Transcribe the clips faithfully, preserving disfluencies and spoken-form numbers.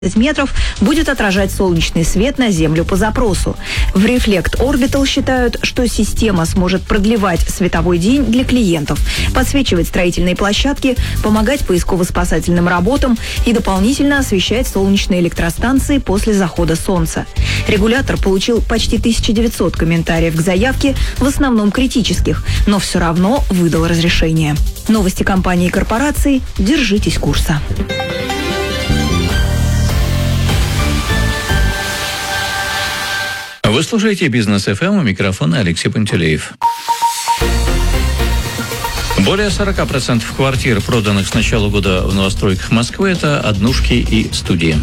метров будет отражать солнечный свет на Землю по запросу. В Reflect Orbital считают, что система сможет продлевать световой день для клиентов, подсвечивать строительные площадки, помогать поисково-спасательным работам и дополнительно освещать солнечные электростанции после захода солнца. Регулятор получил почти тысяча девятьсот комментариев к заявке, в основном критических, но все равно выдал разрешение. Новости компании и корпорации. Держитесь курса. Вы слушаете «Бизнес эф эм», у микрофона Алексей Пантелеев. Более сорок процентов квартир, проданных с начала года в новостройках Москвы, это однушки и студии.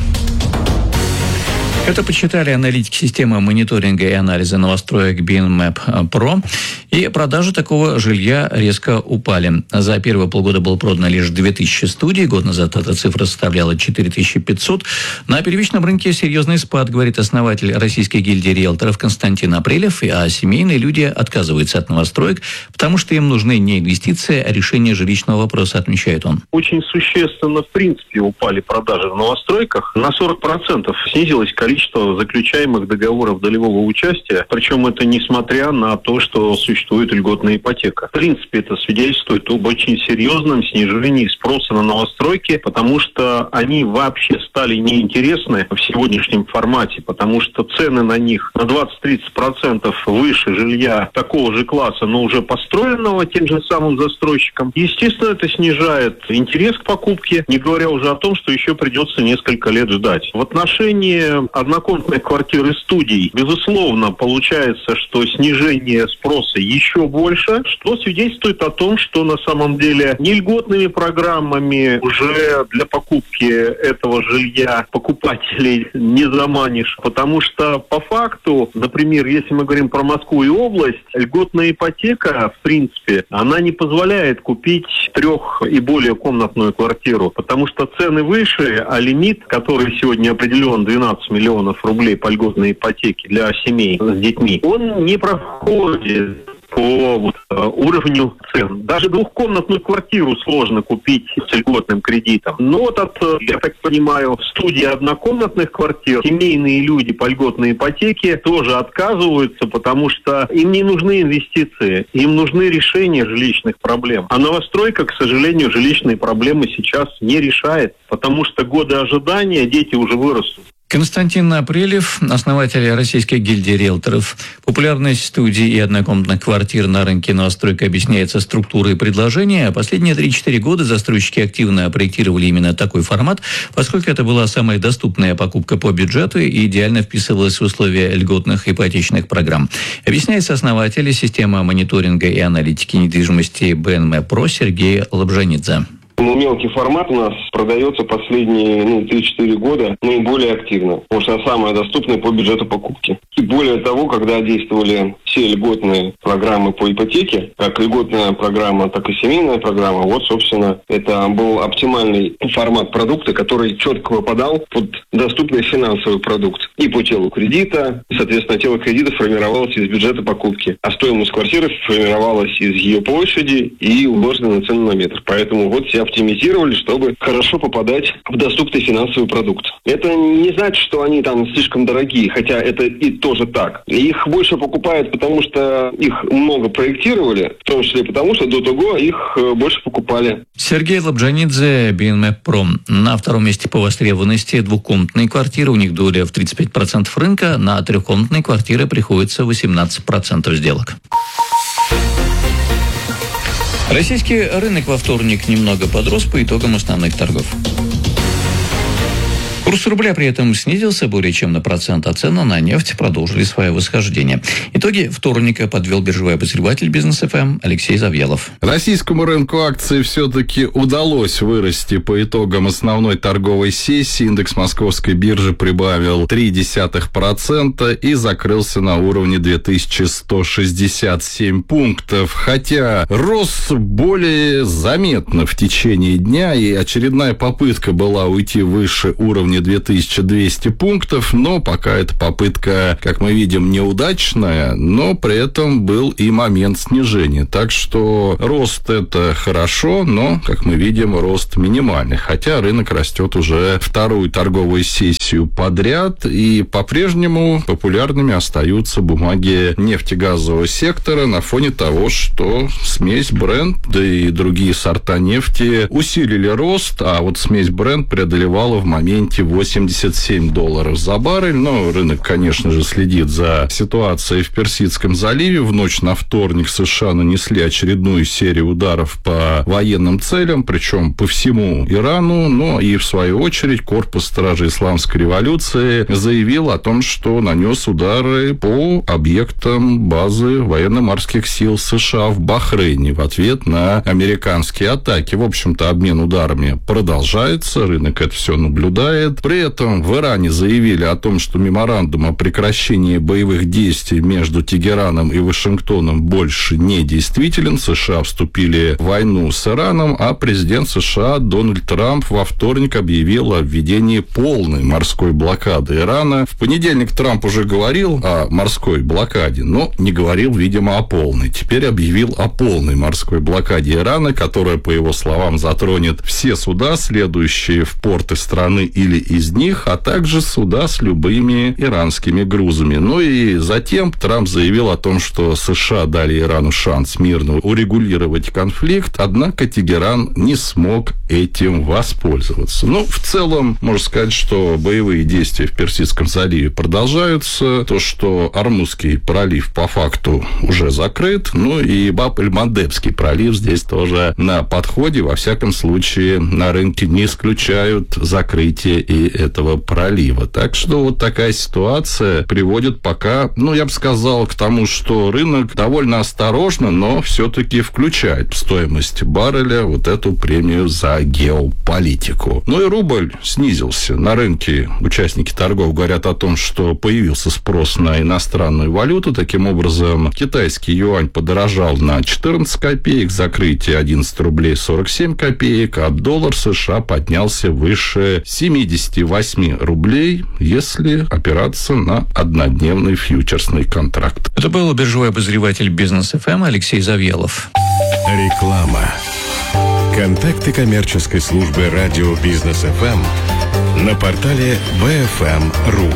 Это подсчитали аналитики системы мониторинга и анализа новостроек BNMap Pro, и продажи такого жилья резко упали. За первые полгода было продано лишь две тысячи студий, год назад эта цифра составляла четыре тысячи пятьсот. На первичном рынке серьезный спад, говорит основатель Российской гильдии риэлторов Константин Апрелев, а семейные люди отказываются от новостроек, потому что им нужны не инвестиции, а решение жилищного вопроса, отмечает он. Очень существенно, в принципе, упали продажи в новостройках. На сорок процентов снизилось количество заключаемых договоров долевого участия, причем это несмотря на то, что существует льготная ипотека. В принципе, это свидетельствует об очень серьезном снижении спроса на новостройки, потому что они вообще стали неинтересны в сегодняшнем формате, потому что цены на них на двадцать-тридцать процентов выше жилья такого же класса, но уже построенного тем же самым застройщиком. Естественно, это снижает интерес к покупке, не говоря уже о том, что еще придется несколько лет ждать. В отношении однокомнатных квартир и студий, безусловно, получается, что снижение спроса еще больше, что свидетельствует о том, что на самом деле не льготными программами уже для покупки этого жилья покупателей не заманишь, потому что по факту, например, если мы говорим про Москву и область, льготная ипотека, в принципе, она не позволяет купить трех и более комнатную квартиру, потому что цены выше, а лимит, который сегодня определен двенадцать миллионов рублей по льготной ипотеке для семей с детьми, он не проходит по вот, уровню цен. Даже двухкомнатную квартиру сложно купить с льготным кредитом. Но вот от, я так понимаю, студии однокомнатных квартир семейные люди по льготной ипотеке тоже отказываются, потому что им не нужны инвестиции, им нужны решения жилищных проблем. А новостройка, к сожалению, жилищные проблемы сейчас не решает, потому что годы ожидания, дети уже вырастут. Константин Апрелев, основатель Российской гильдии риэлторов. Популярность студий и однокомнатных квартир на рынке новостройка объясняется структурой предложения. А последние три-четыре года застройщики активно проектировали именно такой формат, поскольку это была самая доступная покупка по бюджету и идеально вписывалась в условия льготных ипотечных программ. Объясняется основатель системы мониторинга и аналитики недвижимости BNMap Pro Сергей Лобжанидзе. Ну, мелкий формат у нас продается последние ну, три-четыре года наиболее активно, потому что самое доступное по бюджету покупки. И более того, когда действовали все льготные программы по ипотеке, как льготная программа, так и семейная программа, вот, собственно, это был оптимальный формат продукта, который четко попадал под доступный финансовый продукт. И по телу кредита, и, соответственно, тело кредита формировалось из бюджета покупки, а стоимость квартиры формировалась из ее площади и уложена на цену на метр. Поэтому вот все оптимизировали, чтобы хорошо попадать в доступный финансовый продукт. Это не значит, что они там слишком дорогие, хотя это и тоже так. Их больше покупают, потому что их много проектировали, в том числе потому, что до того их больше покупали. Сергей Лобжанидзе, BNMap Pro. На втором месте по востребованности двухкомнатные квартиры. У них доля в тридцать пять процентов рынка. На трехкомнатные квартиры приходится восемнадцать процентов сделок. Российский рынок во вторник немного подрос по итогам основных торгов. Курс рубля при этом снизился более чем на процент, а цены на нефть продолжили свое восхождение. Итоги вторника подвел биржевой обозреватель «Бизнес эф эм» Алексей Завьялов. Российскому рынку акций все-таки удалось вырасти по итогам основной торговой сессии. Индекс московской биржи прибавил три десятых процента и закрылся на уровне две тысячи сто шестьдесят семь пунктов. Хотя рос более заметно в течение дня, и очередная попытка была уйти выше уровня уровне две тысячи двести пунктов, но пока эта попытка, как мы видим, неудачная, но при этом был и момент снижения. Так что рост – это хорошо, но, как мы видим, рост минимальный. Хотя рынок растет уже вторую торговую сессию подряд, и по-прежнему популярными остаются бумаги нефтегазового сектора на фоне того, что смесь Brent, да и другие сорта нефти усилили рост, а вот смесь Brent преодолевала в моменте восемьдесят семь долларов за баррель. Но рынок, конечно же, следит за ситуацией в Персидском заливе. В ночь на вторник США нанесли очередную серию ударов по военным целям, причем по всему Ирану. Но и, в свою очередь, корпус стражей исламской революции заявил о том, что нанес удары по объектам базы военно-морских сил США в Бахрейне в ответ на американские атаки. В общем-то, обмен ударами продолжается, рынок это все наблюдает. При этом в Иране заявили о том, что меморандум о прекращении боевых действий между Тегераном и Вашингтоном больше не действителен. США вступили в войну с Ираном, а президент США Дональд Трамп во вторник объявил о введении полной морской блокады Ирана. В понедельник Трамп уже говорил о морской блокаде, но не говорил, видимо, о полной. Теперь объявил о полной морской блокаде Ирана, которая, по его словам, затронет все суда, следующие в порты страны или из них, а также суда с любыми иранскими грузами. Ну и затем Трамп заявил о том, что США дали Ирану шанс мирно урегулировать конфликт, однако Тегеран не смог этим воспользоваться. Ну, в целом, можно сказать, что боевые действия в Персидском заливе продолжаются. То, что Ормузский пролив по факту уже закрыт, ну и Баб-эль-Мандебский пролив здесь тоже на подходе. Во всяком случае, на рынке не исключают закрытие и этого пролива. Так что вот такая ситуация приводит пока, ну, я бы сказал, к тому, что рынок довольно осторожно, но все-таки включает в стоимость барреля вот эту премию за геополитику. Ну и рубль снизился. На рынке участники торгов говорят о том, что появился спрос на иностранную валюту. Таким образом, китайский юань подорожал на четырнадцать копеек, закрытие одиннадцать рублей сорок семь копеек, а доллар США поднялся выше семьдесят восемь рублей, если опираться на однодневный фьючерсный контракт. Это был биржевой обозреватель Бизнес эф эм Алексей Завьялов. Реклама. Контакты коммерческой службы радио Бизнес эф эм на портале би эф эм точка ру.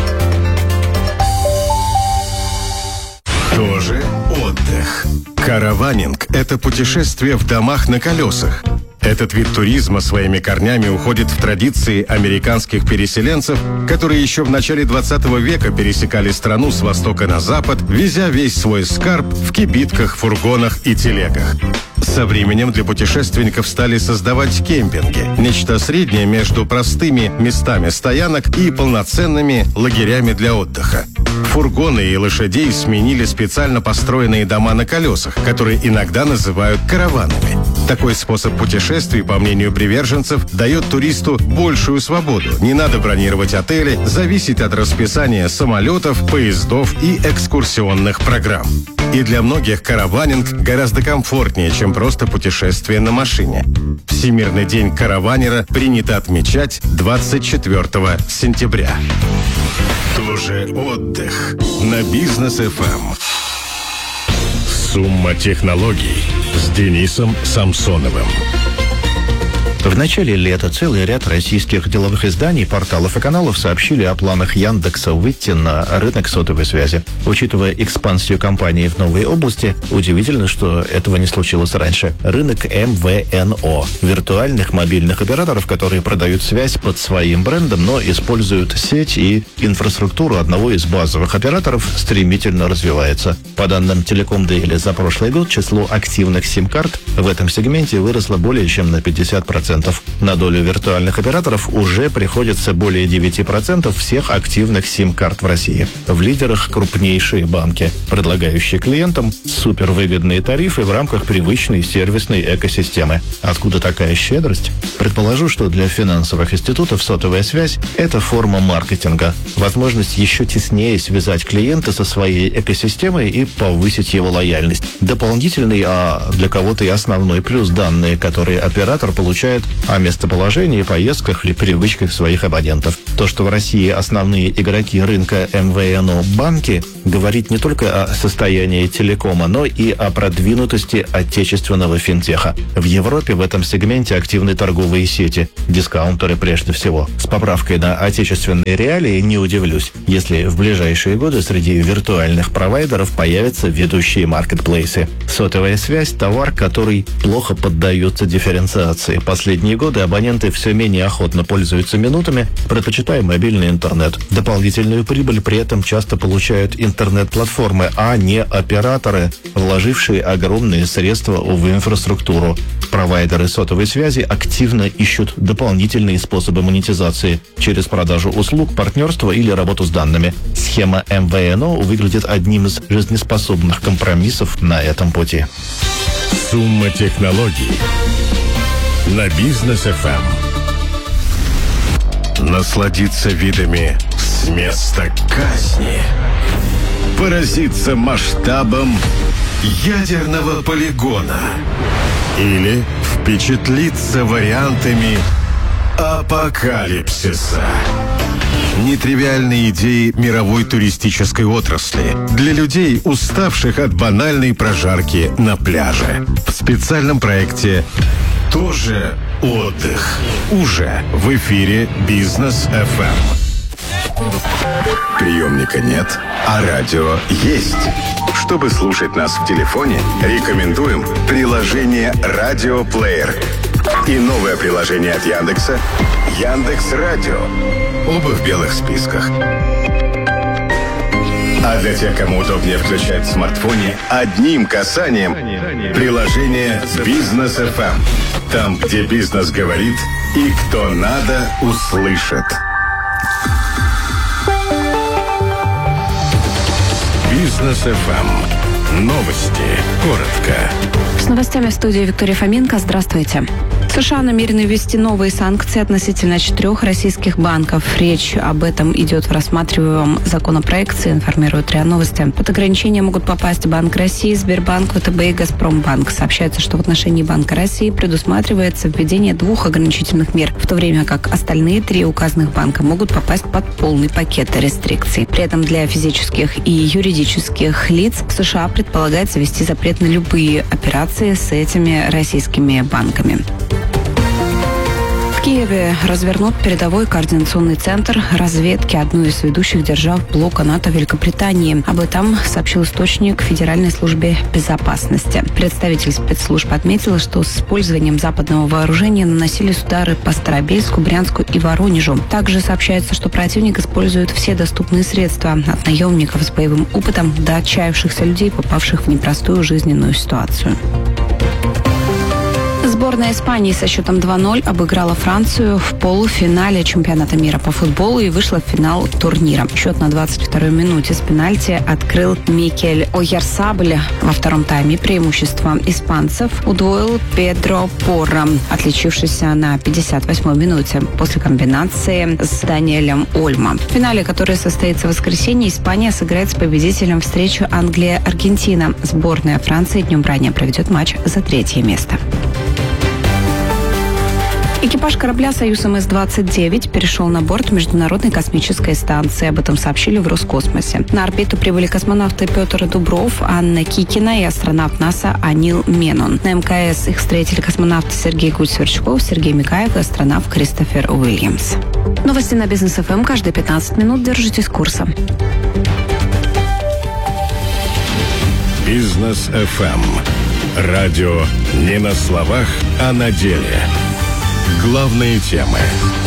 Тоже отдых. Караванинг – это путешествие в домах на колесах. Этот вид туризма своими корнями уходит в традиции американских переселенцев, которые еще в начале двадцатого века пересекали страну с востока на запад, везя весь свой скарб в кибитках, фургонах и телегах. Со временем для путешественников стали создавать кемпинги. Нечто среднее между простыми местами стоянок и полноценными лагерями для отдыха. Фургоны и лошадей сменили специально построенные дома на колесах, которые иногда называют караванами. Такой способ путешествий, по мнению приверженцев, дает туристу большую свободу. Не надо бронировать отели, зависеть от расписания самолетов, поездов и экскурсионных программ. И для многих караванинг гораздо комфортнее, чем просто путешествие на машине. Всемирный день караванера принято отмечать двадцать четвёртого сентября. Тоже отдых на Бизнес эф эм. Сумма технологий с Денисом Самсоновым. В начале лета целый ряд российских деловых изданий, порталов и каналов сообщили о планах Яндекса выйти на рынок сотовой связи. Учитывая экспансию компании в новые области, удивительно, что этого не случилось раньше. Рынок эм вэ эн о – виртуальных мобильных операторов, которые продают связь под своим брендом, но используют сеть и инфраструктуру одного из базовых операторов, стремительно развивается. По данным Telecom Daily за прошлый год число активных сим-карт в этом сегменте выросло более чем на пятьдесят процентов. На долю виртуальных операторов уже приходится более девять процентов всех активных сим-карт в России. В лидерах крупнейшие банки, предлагающие клиентам супервыгодные тарифы в рамках привычной сервисной экосистемы. Откуда такая щедрость? Предположу, что для финансовых институтов сотовая связь – это форма маркетинга, возможность еще теснее связать клиента со своей экосистемой и повысить его лояльность. Дополнительный, а для кого-то и основной плюс – данные, которые оператор получает о местоположении, поездках или привычках своих абонентов. То, что в России основные игроки рынка эм вэ эн о банки, говорит не только о состоянии телекома, но и о продвинутости отечественного финтеха. В Европе в этом сегменте активны торговые сети, дискаунтеры прежде всего. С поправкой на отечественные реалии не удивлюсь, если в ближайшие годы среди виртуальных провайдеров появятся ведущие маркетплейсы. Сотовая связь – товар, который плохо поддается дифференциации. Последние годы абоненты все менее охотно пользуются минутами, предпочитая мобильный интернет. Дополнительную прибыль при этом часто получают интернет-платформы, а не операторы, вложившие огромные средства в инфраструктуру. Провайдеры сотовой связи активно ищут дополнительные способы монетизации через продажу услуг, партнерство или работу с данными. Схема эм вэ эн о выглядит одним из жизнеспособных компромиссов на этом пути. Сумма технологий на Бизнес эф эм. Насладиться видами с места казни. Поразиться масштабом ядерного полигона. Или впечатлиться вариантами апокалипсиса. Нетривиальные идеи мировой туристической отрасли для людей, уставших от банальной прожарки на пляже. В специальном проекте «Тоже отдых». Уже в эфире Бизнес эф эм. Приемника нет, а радио есть. Чтобы слушать нас в телефоне, рекомендуем приложение «Радиоплеер» и новое приложение от Яндекса «Яндекс.Радио». Оба в белых списках. А для тех, кому удобнее включать в смартфоне, одним касанием приложение «Бизнес эф эм». Там, где бизнес говорит и кто надо, услышит. Бизнес эф эм. Новости. Коротко. С новостями в студии Виктория Фоменко. Здравствуйте. США намерены ввести новые санкции относительно четырех российских банков. Речь об этом идет в рассматриваемом законопроекте, информируют РИА Новости. Под ограничения могут попасть Банк России, Сбербанк, вэ тэ бэ и Газпромбанк. Сообщается, что в отношении Банка России предусматривается введение двух ограничительных мер, в то время как остальные три указанных банка могут попасть под полный пакет рестрикций. При этом для физических и юридических лиц в США предполагается ввести запрет на любые операции с этими российскими банками. В Киеве развернут передовой координационный центр разведки одной из ведущих держав блока НАТО Великобритании. Об этом сообщил источник в Федеральной службе безопасности. Представитель спецслужб отметил, что с использованием западного вооружения наносились удары по Старобельску, Брянску и Воронежу. Также сообщается, что противник использует все доступные средства, от наемников с боевым опытом до отчаявшихся людей, попавших в непростую жизненную ситуацию. Сборная Испании со счетом два ноль обыграла Францию в полуфинале чемпионата мира по футболу и вышла в финал турнира. Счет на двадцать второй минуте с пенальти открыл Микель Ойярсабель. Во втором тайме преимущество испанцев удвоил Педро Порро, отличившийся на пятьдесят восьмой минуте после комбинации с Даниэлем Ольмо. В финале, который состоится в воскресенье, Испания сыграет с победителем встречу Англия-Аргентина. Сборная Франции днем ранее проведет матч за третье место. Экипаж корабля «Союз эм эс двадцать девять» перешел на борт Международной космической станции. Об этом сообщили в Роскосмосе. На орбиту прибыли космонавты Петр Дубров, Анна Кикина и астронавт НАСА Анил Менон. На эм ка эс их встретили космонавты Сергей Гусь-Сверчков, Сергей Микаев и астронавт Кристофер Уильямс. Новости на Бизнес эф эм каждые пятнадцать минут. Держитесь курса. Бизнес эф эм. Радио не на словах, а на деле. Главные темы.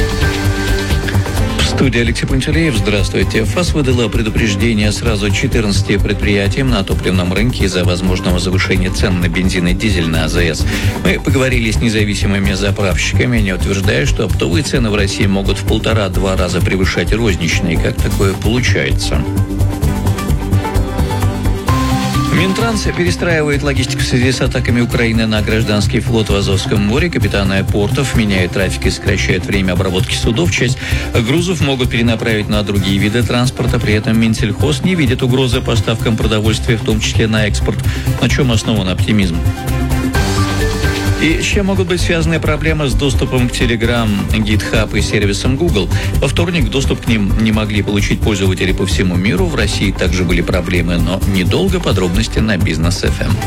В студии Алексей Пантелеев. Здравствуйте. ФАС выдала предупреждение сразу четырнадцати предприятиям на топливном рынке из-за возможного завышения цен на бензин и дизель на АЗС. Мы поговорили с независимыми заправщиками. Они утверждают, что оптовые цены в России могут в полтора-два раза превышать розничные. Как такое получается? Минтранс перестраивает логистику в связи с атаками Украины на гражданский флот в Азовском море. Капитаны портов меняют трафик и сокращают время обработки судов. Часть грузов могут перенаправить на другие виды транспорта. При этом Минсельхоз не видит угрозы поставкам продовольствия, в том числе на экспорт. На чем основан оптимизм? И с чем могут быть связаны проблемы с доступом к Telegram, GitHub и сервисам Google? Во вторник доступ к ним не могли получить пользователи по всему миру. В России также были проблемы, но недолго. Подробности на Бизнес эф эм.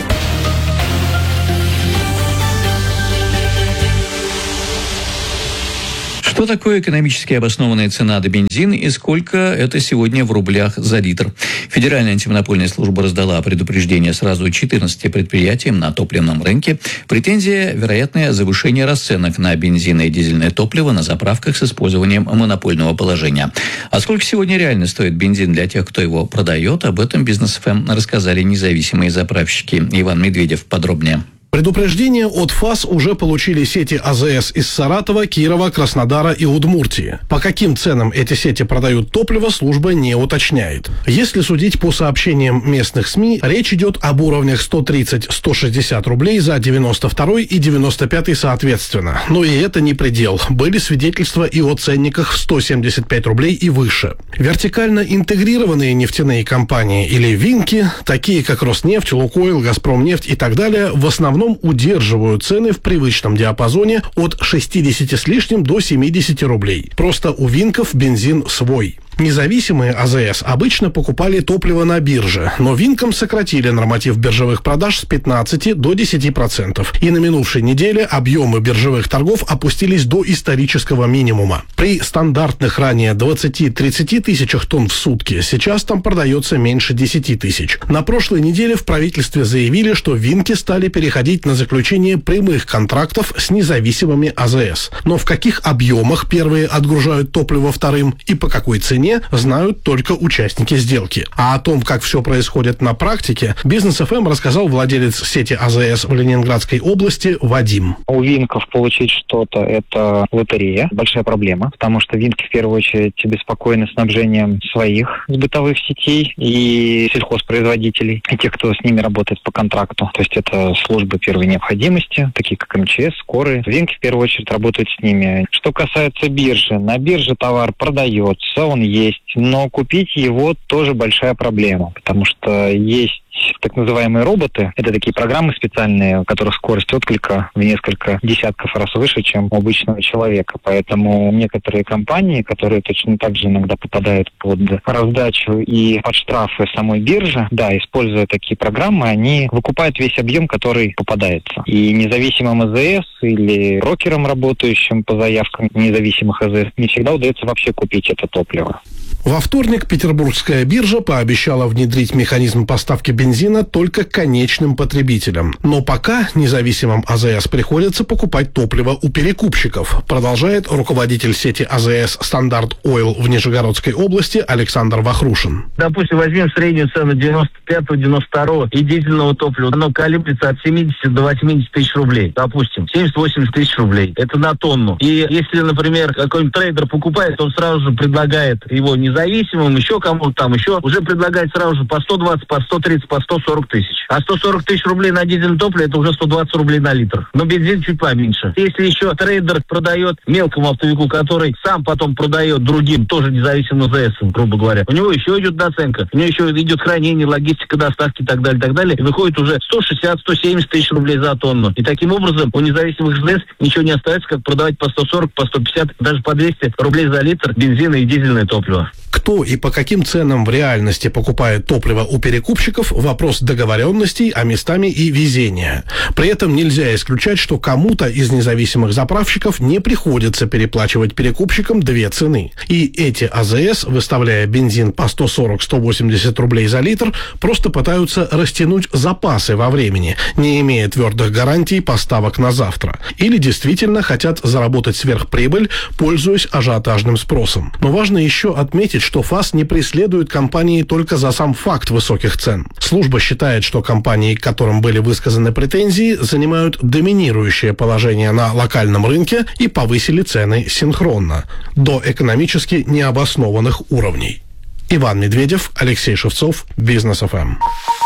Что такое экономически обоснованная цена на бензин и сколько это сегодня в рублях за литр? Федеральная антимонопольная служба раздала предупреждение сразу четырнадцати предприятиям на топливном рынке. Претензия – вероятное завышение расценок на бензин и дизельное топливо на заправках с использованием монопольного положения. А сколько сегодня реально стоит бензин для тех, кто его продает? Об этом Бизнес эф эм рассказали независимые заправщики. Иван Медведев подробнее. Предупреждение от ФАС уже получили сети а зэ эс из Саратова, Кирова, Краснодара и Удмуртии. По каким ценам эти сети продают топливо, служба не уточняет. Если судить по сообщениям местных СМИ, речь идет об уровнях сто тридцать - сто шестьдесят рублей за девяносто второй и девяносто пятый соответственно. Но и это не предел. Были свидетельства и о ценниках в сто семьдесят пять рублей и выше. Вертикально интегрированные нефтяные компании или винки, такие как Роснефть, Лукойл, Газпромнефть и так далее, в основном удерживают цены в привычном диапазоне от шестидесяти с лишним до семидесяти рублей. Просто у винков бензин свой. Независимые а зэ эс обычно покупали топливо на бирже, но винкам сократили норматив биржевых продаж с пятнадцати до десяти процентов. И на минувшей неделе объемы биржевых торгов опустились до исторического минимума. При стандартных ранее двадцати-тридцати тысячах тонн в сутки сейчас там продается меньше десяти тысяч. На прошлой неделе в правительстве заявили, что винки стали переходить на заключение прямых контрактов с независимыми а зэ эс. Но в каких объемах первые отгружают топливо вторым и по какой цене, знают только участники сделки. А о том, как все происходит на практике, Бизнес эф эм рассказал владелец сети а зэ эс в Ленинградской области Вадим. У винков получить что-то – это лотерея, большая проблема, потому что винки в первую очередь беспокоены снабжением своих бытовых сетей и сельхозпроизводителей, и тех, кто с ними работает по контракту. То есть это службы первой необходимости, такие как эм че эс, скорые. Винки в первую очередь работают с ними. Что касается биржи, на бирже товар продается, он есть. Есть, но купить его тоже большая проблема, потому что есть так называемые роботы. Это такие программы специальные, у которых скорость отклика в несколько десятков раз выше, чем у обычного человека. Поэтому некоторые компании, которые точно так же иногда попадают под раздачу и под штрафы самой биржи, да, используя такие программы, они выкупают весь объем, который попадается. И независимым а зэ эс или брокерам, работающим по заявкам независимых а зэ эс, не всегда удается вообще купить это топливо. Во вторник Петербургская биржа пообещала внедрить механизм поставки бензина только конечным потребителям. Но пока независимым а зэ эс приходится покупать топливо у перекупщиков, продолжает руководитель сети а зэ эс «Стандарт Ойл» в Нижегородской области Александр Вахрушин. Допустим, возьмем среднюю цену девяносто пятого - девяносто второго и дизельного топлива. Оно колеблется от семидесяти до восьмидесяти тысяч рублей. Допустим, семьдесят-восемьдесят тысяч рублей. Это на тонну. И если, например, какой-нибудь трейдер покупает, он сразу же предлагает его независимым, еще кому-то там, еще уже предлагает сразу же по сто двадцать, по сто тридцать, по сто сорок тысяч. А сто сорок тысяч рублей на дизельное топливо – это уже сто двадцать рублей на литр. Но бензин чуть поменьше. Если еще трейдер продает мелкому оптовику, который сам потом продает другим, тоже независимым а зэ эс, грубо говоря, у него еще идет наценка, у него еще идет хранение, логистика, доставки и так далее, так далее. И выходит уже сто шестьдесят - сто семьдесят тысяч рублей за тонну. И таким образом у независимых а зэ эс ничего не остается, как продавать по сто сорок, по сто пятьдесят, даже по двести рублей за литр бензина и дизельное топливо. Кто и по каким ценам в реальности покупает топливо у перекупщиков – вопрос договоренностей, а местами и везения. При этом нельзя исключать, что кому-то из независимых заправщиков не приходится переплачивать перекупщикам две цены. И эти а зэ эс, выставляя бензин по сто сорок - сто восемьдесят рублей за литр, просто пытаются растянуть запасы во времени, не имея твердых гарантий поставок на завтра. Или действительно хотят заработать сверхприбыль, пользуясь ажиотажным спросом. Но важно еще отметить, что ФАС не преследует компании только за сам факт высоких цен. Служба считает, что компании, к которым были высказаны претензии, занимают доминирующее положение на локальном рынке и повысили цены синхронно, до экономически необоснованных уровней. Иван Медведев, Алексей Шевцов, Бизнес эф эм.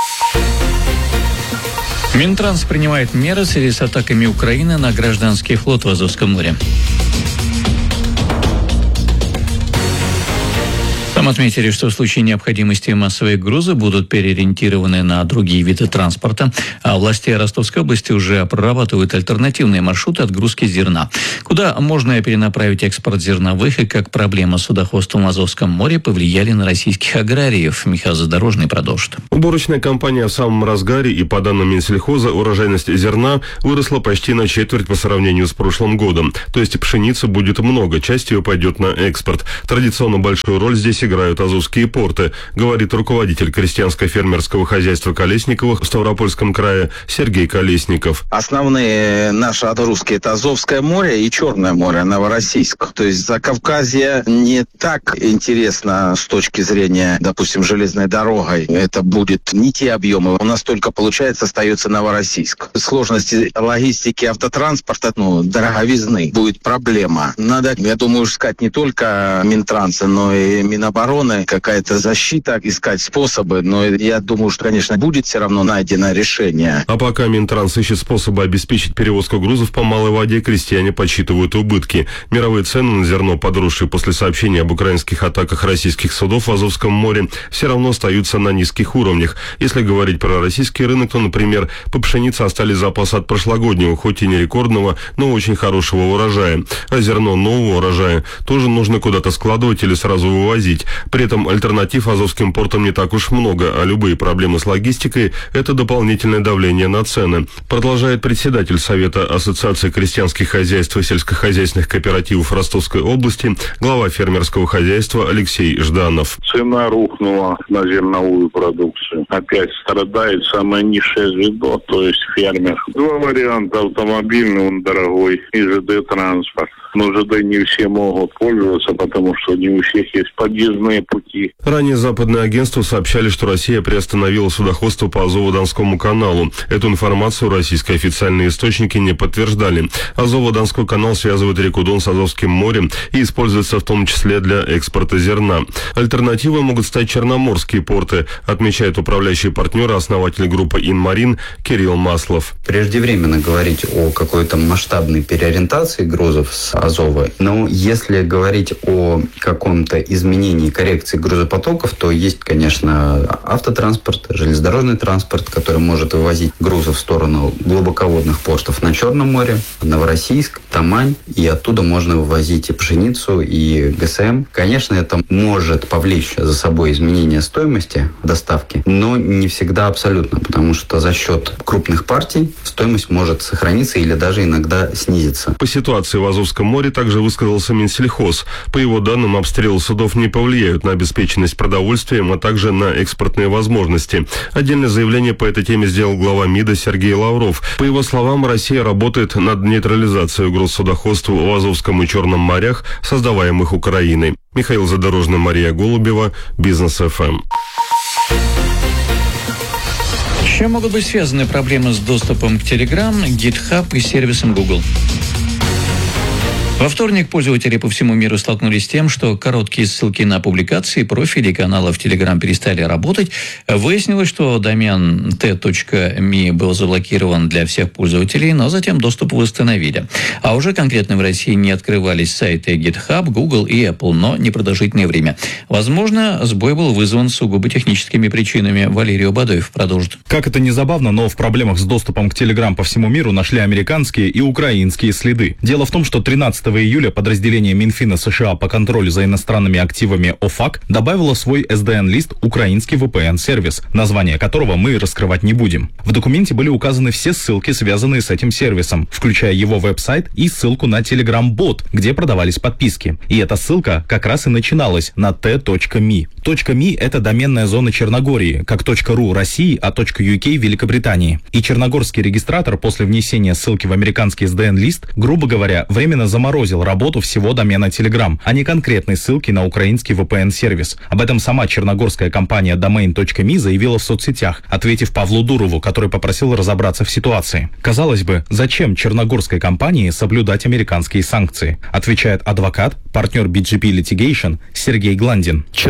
Минтранс принимает меры в связи с атаками Украины на гражданский флот в Азовском море. Там отметили, что в случае необходимости массовые грузы будут переориентированы на другие виды транспорта, а власти Ростовской области уже прорабатывают альтернативные маршруты отгрузки зерна. Куда можно перенаправить экспорт зерновых и как проблема судоходства в Азовском море повлияли на российских аграриев. Михаил Задорожный продолжит. Уборочная кампания в самом разгаре, и по данным Минсельхоза урожайность зерна выросла почти на четверть по сравнению с прошлым годом. То есть пшеницы будет много, часть ее пойдет на экспорт. Традиционно большую роль здесь играют азовские порты, говорит руководитель крестьянско-фермерского хозяйства Колесниковых в Ставропольском крае Сергей Колесников. Основные наши отгрузки — это Азовское море и Черное море, Новороссийск. То есть Закавказье не так интересно с точки зрения, допустим, железной дорогой. Это будет не те объемы. У нас только, получается, остается Новороссийск. Сложности логистики автотранспорта, ну, дороговизны, будет проблема. Надо, я думаю, искать не только Минтранса, но и Минобороны, какая-то защита, искать способы. Но я думаю, что, конечно, будет все равно найдено решение. А пока Минтранс ищет способы обеспечить перевозку грузов по малой воде, крестьяне подсчитывают убытки. Мировые цены на зерно, подросшие после сообщений об украинских атаках российских судов в Азовском море, все равно остаются на низких уровнях. Если говорить про российский рынок, то, например, по пшенице остались запасы от прошлогоднего, хоть и не рекордного, но очень хорошего урожая. А зерно нового урожая тоже нужно куда-то складывать или сразу вывозить. При этом альтернатив азовским портам не так уж много, а любые проблемы с логистикой – это дополнительное давление на цены. Продолжает председатель Совета Ассоциации крестьянских хозяйств и сельскохозяйственных кооперативов Ростовской области, глава фермерского хозяйства Алексей Жданов. Цена рухнула на зерновую продукцию. Опять страдает самое низшее звено, то есть фермер. Два варианта: автомобильный, он дорогой, и ЖД-транспорт. Но ЖД не все могут пользоваться, потому что не у всех есть подъездные пути. Ранее западные агентства сообщали, что Россия приостановила судоходство по Азово-Донскому каналу. Эту информацию российские официальные источники не подтверждали. Азово-Донской канал связывает реку Дон с Азовским морем и используется в том числе для экспорта зерна. Альтернативой могут стать черноморские порты, отмечает управляющий партнер и основатель группы «Инмарин» Кирилл Маслов. Преждевременно говорить о какой-то масштабной переориентации грузов с Азова. Но если говорить о каком-то изменении, коррекции грузопотоков, то есть, конечно, автотранспорт, железнодорожный транспорт, который может вывозить грузы в сторону глубоководных портов на Черном море, Новороссийск, Тамань, и оттуда можно вывозить и пшеницу, и ГСМ. Конечно, это может повлечь за собой изменение стоимости доставки, но не всегда абсолютно, потому что за счет крупных партий стоимость может сохраниться или даже иногда снизиться. По ситуации в Азовском море также высказался Минсельхоз. По его данным, обстрелы судов не повлияют на обеспеченность продовольствием, а также на экспортные возможности. Отдельное заявление по этой теме сделал глава МИДа Сергей Лавров. По его словам, Россия работает над нейтрализацией угроз судоходству в Азовском и Черном морях, создаваемых Украиной. Михаил Задорожный, Мария Голубева, Бизнес-ФМ. С чем могут быть связаны проблемы с доступом к Telegram, GitHub и сервисам Google? Во вторник пользователи по всему миру столкнулись с тем, что короткие ссылки на публикации, профили каналов Telegram перестали работать. Выяснилось, что домен ти точка ми был заблокирован для всех пользователей, но затем доступ восстановили. А уже конкретно в России не открывались сайты GitHub, Google и Apple, но непродолжительное время. Возможно, сбой был вызван сугубо техническими причинами. Валерий Обадоев продолжит. Как это ни забавно, но в проблемах с доступом к Telegram по всему миру нашли американские и украинские следы. Дело в том, что тринадцатого июля подразделение Минфина США по контролю за иностранными активами ОФАК добавило в свой эс ди эн-лист украинский ви пи эн-сервис, название которого мы раскрывать не будем. В документе были указаны все ссылки, связанные с этим сервисом, включая его веб-сайт и ссылку на Telegram-бот, где продавались подписки. И эта ссылка как раз и начиналась на ти точка ми. .ми — это доменная зона Черногории, как .ру России, а .uk Великобритании. И черногорский регистратор после внесения ссылки в американский эс ди эн-лист, грубо говоря, временно заморозил работу всего домена Telegram, а не конкретной ссылки на украинский ви пи эн-сервис. Об этом сама черногорская компания Domain точка ми заявила в соцсетях, ответив Павлу Дурову, который попросил разобраться в ситуации. Казалось бы, зачем черногорской компании соблюдать американские санкции? Отвечает адвокат, партнер би джи пи Litigation Сергей Гландин. Черногория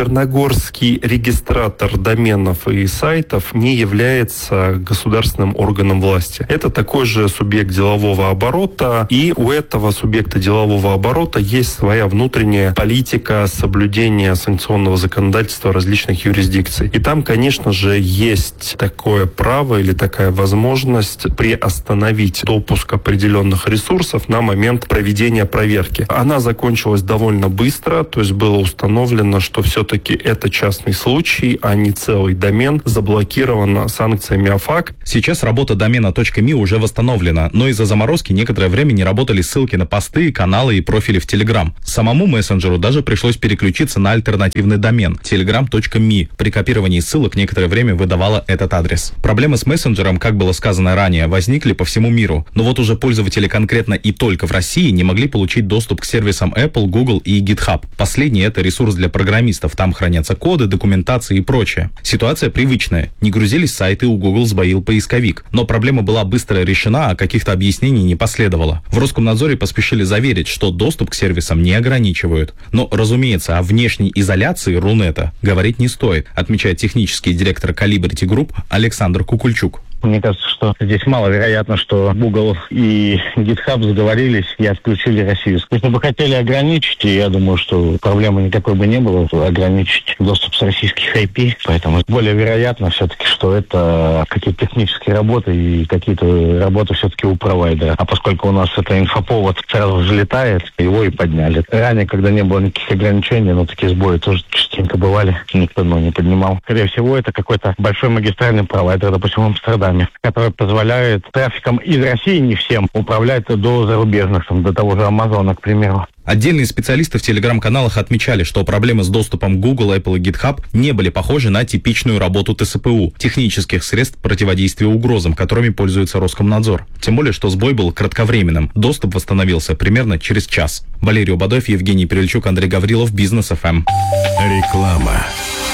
Югорский регистратор доменов и сайтов не является государственным органом власти. Это такой же субъект делового оборота, и у этого субъекта делового оборота есть своя внутренняя политика соблюдения санкционного законодательства различных юрисдикций. И там, конечно же, есть такое право или такая возможность приостановить допуск определенных ресурсов на момент проведения проверки. Она закончилась довольно быстро, то есть было установлено, что все-таки это частный случай, а не целый домен заблокирован санкциями ОФАК. Сейчас работа домена .ми уже восстановлена, но из-за заморозки некоторое время не работали ссылки на посты, каналы и профили в Telegram. Самому мессенджеру даже пришлось переключиться на альтернативный домен telegram точка me. При копировании ссылок некоторое время выдавала этот адрес. Проблемы с мессенджером, как было сказано ранее, возникли по всему миру. Но вот уже пользователи конкретно и только в России не могли получить доступ к сервисам Apple, Google и GitHub. Последний — это ресурс для программистов. Там хранятся коды, документация и прочее. Ситуация привычная. Не грузились сайты, у Google сбоил поисковик. Но проблема была быстро решена, а каких-то объяснений не последовало. В Роскомнадзоре поспешили заверить, что доступ к сервисам не ограничивают. Но, разумеется, о внешней изоляции Рунета говорить не стоит, отмечает технический директор Calibrity Group Александр Кукульчук. Мне кажется, что здесь маловероятно, что Google и GitHub сговорились и отключили Россию. Если бы хотели ограничить, и я думаю, что проблемы никакой бы не было, ограничить доступ с российских ай пи. Поэтому более вероятно все-таки, что это какие-то технические работы и какие-то работы все-таки у провайдера. А поскольку у нас это инфоповод сразу взлетает, его и подняли. Ранее, когда не было никаких ограничений, но такие сбои тоже частенько бывали, никто ну, не поднимал. Скорее всего, это какой-то большой магистральный провайдер, допустим, в Амстердаме, который позволяет трафиком из России, не всем, управлять до зарубежных, там, до того же Амазона, к примеру. Отдельные специалисты в телеграм-каналах отмечали, что проблемы с доступом Google, Apple и GitHub не были похожи на типичную работу тэ эс пэ у, технических средств противодействия угрозам, которыми пользуется Роскомнадзор. Тем более, что сбой был кратковременным. Доступ восстановился примерно через час. Валерий Убадоев, Евгений Перельчук, Андрей Гаврилов, Бизнес эф эм. Реклама.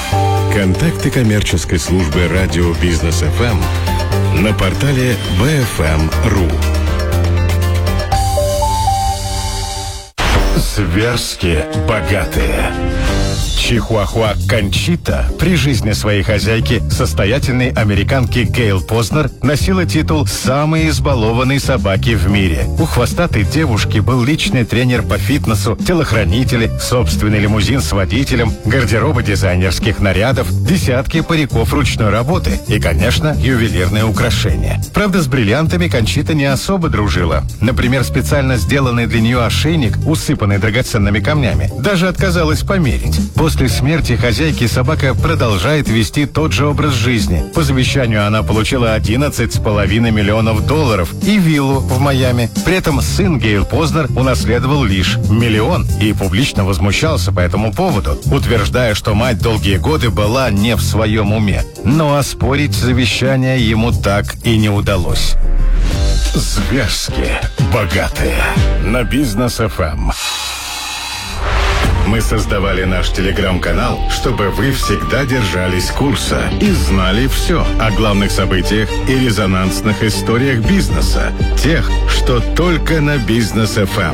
Контакты коммерческой службы радио Бизнес эф эм на портале би эф эм точка ру. Зверски богатые. Чихуахуа Кончита при жизни своей хозяйки, состоятельной американки Гейл Познер, носила титул «самой избалованной собаки в мире». У хвостатой девушки был личный тренер по фитнесу, телохранители, собственный лимузин с водителем, гардеробы дизайнерских нарядов, десятки париков ручной работы и, конечно, ювелирные украшения. Правда, с бриллиантами Кончита не особо дружила. Например, специально сделанный для нее ошейник, усыпанный драгоценными камнями, даже отказалась померить. После смерти хозяйки собака продолжает вести тот же образ жизни. По завещанию она получила одиннадцать с половиной миллионов долларов и виллу в Майами. При этом сын Гейл Познер унаследовал лишь миллион и публично возмущался по этому поводу, утверждая, что мать долгие годы была не в своем уме. Но оспорить завещание ему так и не удалось. Зверски богатые на Бизнес эф эм. Мы создавали наш телеграм-канал, чтобы вы всегда держались курса и знали все о главных событиях и резонансных историях бизнеса, тех, что только на Бизнес эф эм.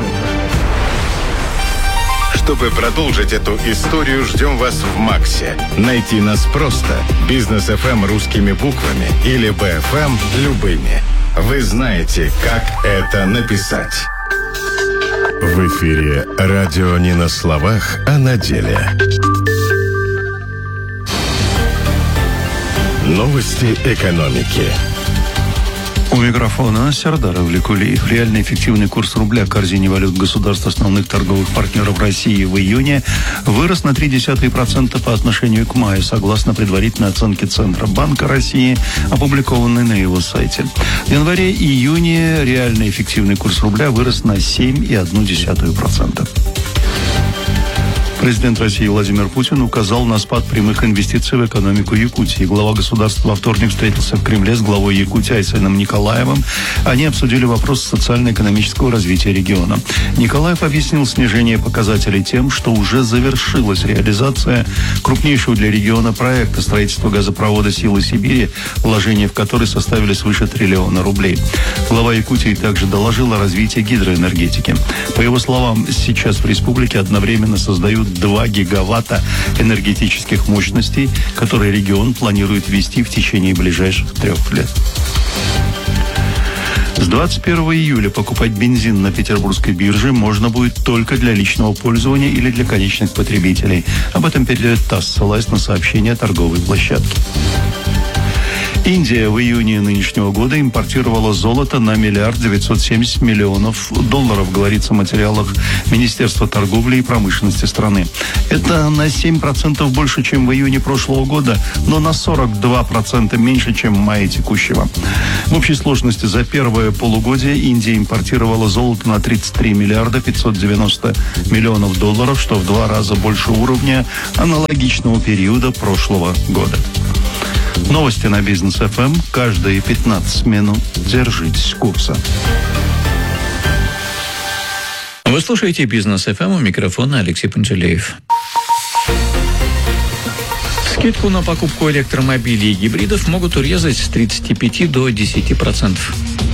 Чтобы продолжить эту историю, ждем вас в Максе. Найти нас просто. Бизнес эф эм русскими буквами или би эф эм любыми. Вы знаете, как это написать. В эфире радио не на словах, а на деле. Новости экономики. У микрофона Сердар Авликулиев. Реальный эффективный курс рубля в корзине валют государств основных торговых партнеров России в июне вырос на ноль целых три десятых процента по отношению к маю, согласно предварительной оценке Центробанка России, опубликованной на его сайте. В январе-июне реальный эффективный курс рубля вырос на семь целых одну десятую процента. Президент России Владимир Путин указал на спад прямых инвестиций в экономику Якутии. Глава государства во вторник встретился в Кремле с главой Якутии Айсеном Николаевым. Они обсудили вопрос социально-экономического развития региона. Николаев объяснил снижение показателей тем, что уже завершилась реализация крупнейшего для региона проекта строительства газопровода «Силы Сибири», вложения в который составили свыше триллиона рублей. Глава Якутии также доложил о развитии гидроэнергетики. По его словам, сейчас в республике одновременно создают целых два гигаватта энергетических мощностей, которые регион планирует ввести в течение ближайших трех лет. С двадцать первого июля покупать бензин на петербургской бирже можно будет только для личного пользования или для конечных потребителей. Об этом передает ТАСС, ссылаясь на сообщение торговой площадки. Индия в июне нынешнего года импортировала золото на миллиард девятьсот семьдесят миллионов долларов, говорится в материалах Министерства торговли и промышленности страны. Это на семь процентов больше, чем в июне прошлого года, но на сорок два процента меньше, чем в мае текущего. В общей сложности за первое полугодие Индия импортировала золото на тридцать три миллиарда пятьсот девяносто миллионов долларов, что в два раза больше уровня аналогичного периода прошлого года. Новости на Бизнес эф эм каждые пятнадцать минут. Держитесь курса. Вы слушаете Бизнес эф эм, у микрофона Алексей Пантелеев. Скидку на покупку электромобилей и гибридов могут урезать с тридцати пяти до десяти процентов.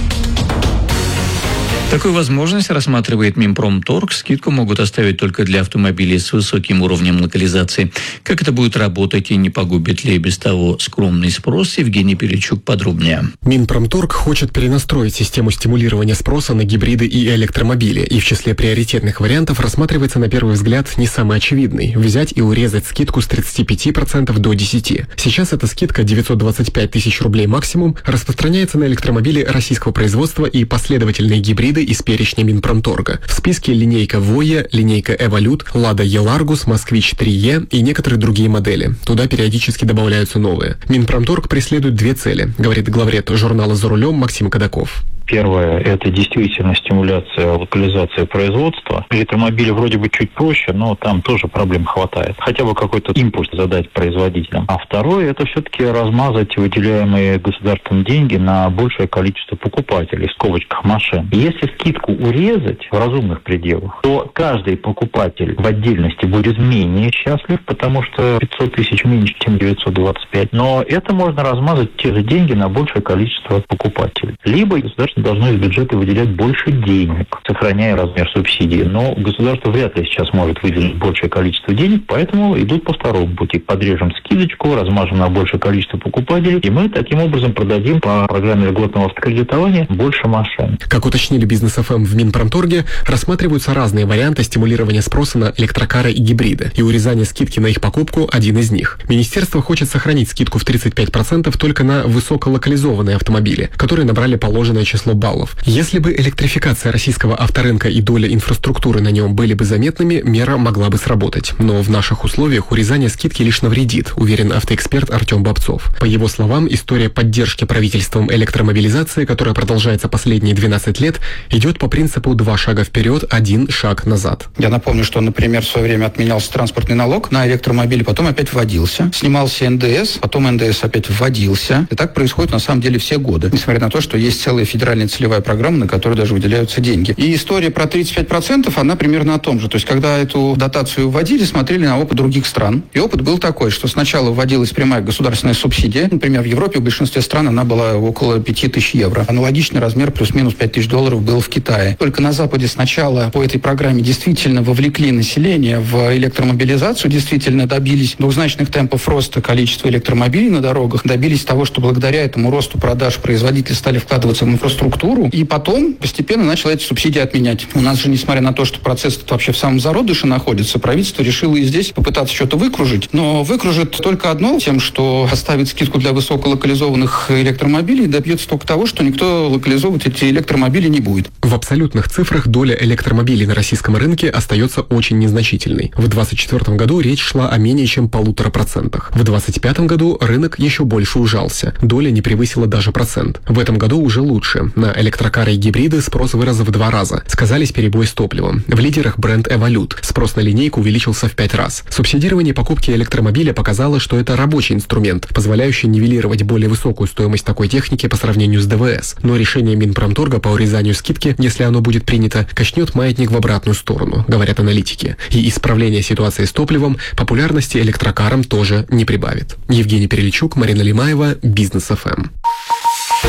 Такую возможность рассматривает Минпромторг. Скидку могут оставить только для автомобилей с высоким уровнем локализации. Как это будет работать и не погубит ли без того скромный спрос, Евгений Перельчук подробнее. Минпромторг хочет перенастроить систему стимулирования спроса на гибриды и электромобили. И в числе приоритетных вариантов рассматривается на первый взгляд не самый очевидный – взять и урезать скидку с тридцати пяти процентов до десяти процентов. Сейчас эта скидка девятьсот двадцать пять тысяч рублей максимум распространяется на электромобили российского производства и последовательные гибриды из перечня Минпромторга. В списке линейка Voya, линейка Evolute, Lada E-Largus, Москвич три е и некоторые другие модели. Туда периодически добавляются новые. Минпромторг преследует две цели, говорит главред журнала «За рулем» Максим Кадаков. Первое – это действительно стимуляция локализации производства. Электромобили вроде бы чуть проще, но там тоже проблем хватает. Хотя бы какой-то импульс задать производителям. А второе – это все-таки размазать выделяемые государством деньги на большее количество покупателей, в скобочках машин. Если скидку урезать в разумных пределах, то каждый покупатель в отдельности будет менее счастлив, потому что пятьсот тысяч меньше, чем девятьсот двадцать пять. Но это можно размазать те же деньги на большее количество покупателей. Либо государство должно из бюджета выделять больше денег, сохраняя размер субсидии. Но государство вряд ли сейчас может выделить большее количество денег, поэтому идут по второму пути. Подрежем скидочку, размажем на большее количество покупателей, и мы таким образом продадим по программе льготного автокредитования больше машин. Как уточнили Бизнес эф эм в Минпромторге, рассматриваются разные варианты стимулирования спроса на электрокары и гибриды, и урезание скидки на их покупку – один из них. Министерство хочет сохранить скидку в тридцать пять процентов только на высоколокализованные автомобили, которые набрали положенное число баллов. Если бы электрификация российского авторынка и доля инфраструктуры на нем были бы заметными, мера могла бы сработать. Но в наших условиях урезание скидки лишь навредит, уверен автоэксперт Артем Бобцов. По его словам, история поддержки правительством электромобилизации, которая продолжается последние двенадцать лет, идет по принципу два шага вперед, один шаг назад. Я напомню, что, например, в свое время отменялся транспортный налог на электромобили, потом опять вводился. Снимался эн дэ эс, потом эн дэ эс опять вводился. И так происходит на самом деле все годы. Несмотря на то, что есть целая федеральная целевая программа, на которую даже выделяются деньги. И история про тридцать пять процентов, она примерно о том же. То есть, когда эту дотацию вводили, смотрели на опыт других стран. И опыт был такой, что сначала вводилась прямая государственная субсидия. Например, в Европе в большинстве стран она была около пяти тысяч евро. Аналогичный размер плюс-минус пять тысяч долларов был в Китае. Только на Западе сначала по этой программе действительно вовлекли население в электромобилизацию, действительно добились двузначных темпов роста количества электромобилей на дорогах, добились того, что благодаря этому росту продаж производители стали вкладываться в инфраструктуру, и потом постепенно начало эти субсидии отменять. У нас же, несмотря на то, что процесс вообще в самом зародыше находится, правительство решило и здесь попытаться что-то выкружить, но выкружит только одно, тем, что оставит скидку для высоколокализованных электромобилей, и добьется только того, что никто локализовывать эти электромобили не будет. В абсолютных цифрах доля электромобилей на российском рынке остается очень незначительной. В двадцать четвёртом году речь шла о менее чем полутора процентах. В двадцать пятом году рынок еще больше ужался. Доля не превысила даже процент. В этом году уже лучше. На электрокары и гибриды спрос вырос в два раза. Сказались перебои с топливом. В лидерах бренд Evolute. Спрос на линейку увеличился в пять раз. Субсидирование покупки электромобиля показало, что это рабочий инструмент, позволяющий нивелировать более высокую стоимость такой техники по сравнению с дэ вэ эс. Но решение Минпромторга по урезанию скидки, если оно будет принято, качнет маятник в обратную сторону, говорят аналитики. И исправление ситуации с топливом популярности электрокарам тоже не прибавит. Евгений Перельчук, Марина Лимаева, Бизнес эф эм.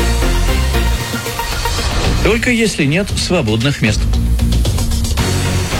Только если нет свободных мест.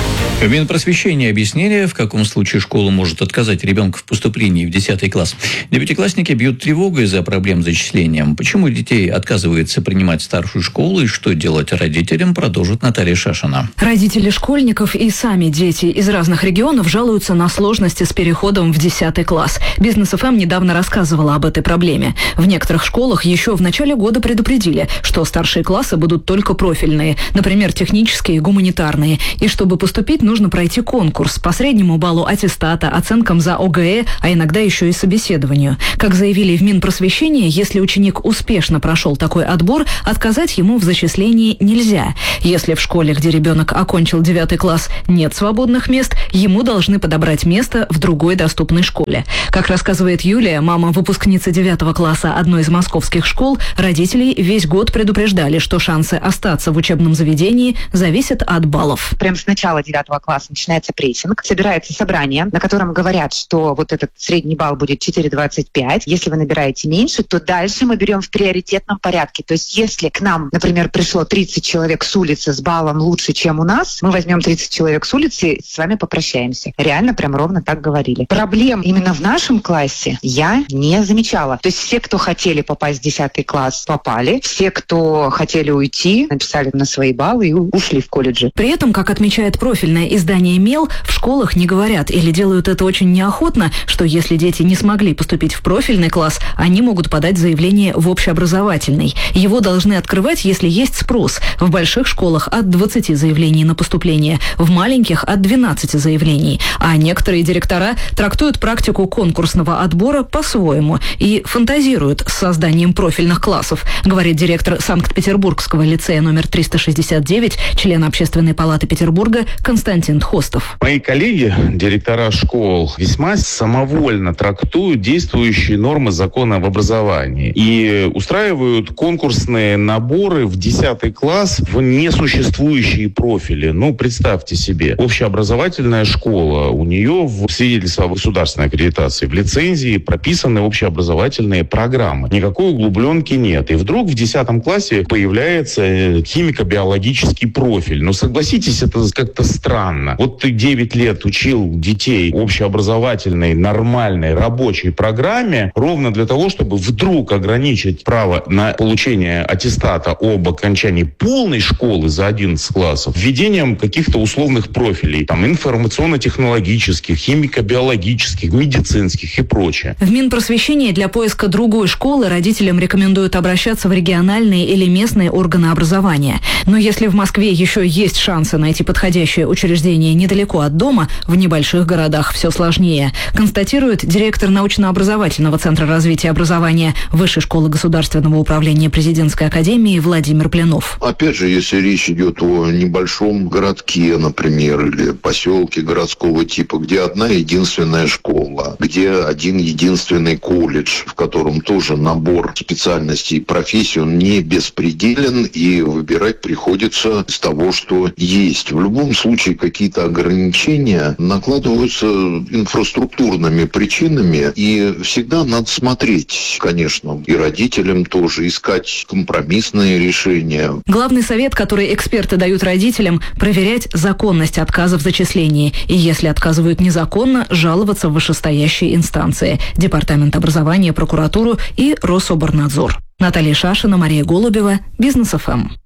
В Минпросвещении объяснили, в каком случае школа может отказать ребенку в поступлении в десятый класс. Девятиклассники бьют тревогу из-за проблем с зачислением. Почему детей отказывается принимать старшую школу и что делать родителям, продолжит Наталья Шашина. Родители школьников и сами дети из разных регионов жалуются на сложности с переходом в десятый класс. Бизнес эф эм недавно рассказывала об этой проблеме. В некоторых школах еще в начале года предупредили, что старшие классы будут только профильные, например, технические и гуманитарные. И чтобы поступить, нужно пройти конкурс по среднему баллу аттестата, оценкам за о гэ э, а иногда еще и собеседованию. Как заявили в Минпросвещении, если ученик успешно прошел такой отбор, отказать ему в зачислении нельзя. Если в школе, где ребенок окончил девятый класс, нет свободных мест, ему должны подобрать место в другой доступной школе. Как рассказывает Юлия, мама выпускницы девятого класса одной из московских школ, родителей весь год предупреждали, что шансы остаться в учебном заведении зависят от баллов. Прям с начала девятого класса начинается прессинг, собирается собрание, на котором говорят, что вот этот средний балл будет четыре двадцать пять. Если вы набираете меньше, то дальше мы берем в приоритетном порядке. То есть если к нам, например, пришло тридцать человек с улицы с баллом лучше, чем у нас, мы возьмем тридцать человек с улицы и с вами попрощаемся. Реально прям ровно так говорили. Проблем именно в нашем классе я не замечала. То есть все, кто хотели попасть в десятый класс, попали. Все, кто хотели уйти, написали на свои баллы и ушли в колледжи. При этом, как отмечает профильное издание «Мел», в школах не говорят или делают это очень неохотно, что если дети не смогли поступить в профильный класс, они могут подать заявление в общеобразовательный. Его должны открывать, если есть спрос. В больших школах от двадцати заявлений на поступление, в маленьких от двенадцати заявлений. А некоторые директора трактуют практику конкурсного отбора по-своему и фантазируют с созданием профильных классов, говорит директор Санкт-Петербургского лицея номер триста шестьдесят девять, член Общественной палаты Петербурга Константин Хостов. Мои коллеги, директора школ, весьма самовольно трактуют действующие нормы закона об образовании и устраивают конкурсные наборы в десятый класс в несуществующие профили. Ну, представьте себе, общеобразовательная школа, у нее в свидетельстве о государственной аккредитации, в лицензии прописаны общеобразовательные программы. Никакой углубленки нет. И вдруг в десятом классе появляется химико-биологический профиль. Ну, согласитесь, это как-то странно. Вот ты девять лет учил детей общеобразовательной, нормальной, рабочей программе ровно для того, чтобы вдруг ограничить право на получение аттестата об окончании полной школы за одиннадцать классов введением каких-то условных профилей, там, информационно-технологических, химико-биологических, медицинских и прочее. В Минпросвещении для поиска другой школы родителям рекомендуют обращаться в региональные или местные органы образования. Но если в Москве еще есть шансы найти подходящее учреждение недалеко от дома, в небольших городах все сложнее, констатирует директор научно-образовательного центра развития образования Высшей школы государственного управления Президентской академии Владимир Пленов. Опять же, если речь идет о небольшом городке, например, или поселке городского типа, где одна единственная школа, где один единственный колледж, в котором тоже набор специальностей и профессий, он не беспределен, и выбирать приходится из того, что есть. В любом случае какие-то ограничения накладываются инфраструктурными причинами, и всегда надо смотреть, конечно, и родителям тоже, искать компромиссные решения. Главный совет, который эксперты дают родителям, проверять законность отказа в зачислении. И если отказывают незаконно, жаловаться в вышестоящие инстанции. Департамент образования, прокуратуру и Рособорнадзор. Наталья Шашина, Мария Голубева, Бизнес эф эм.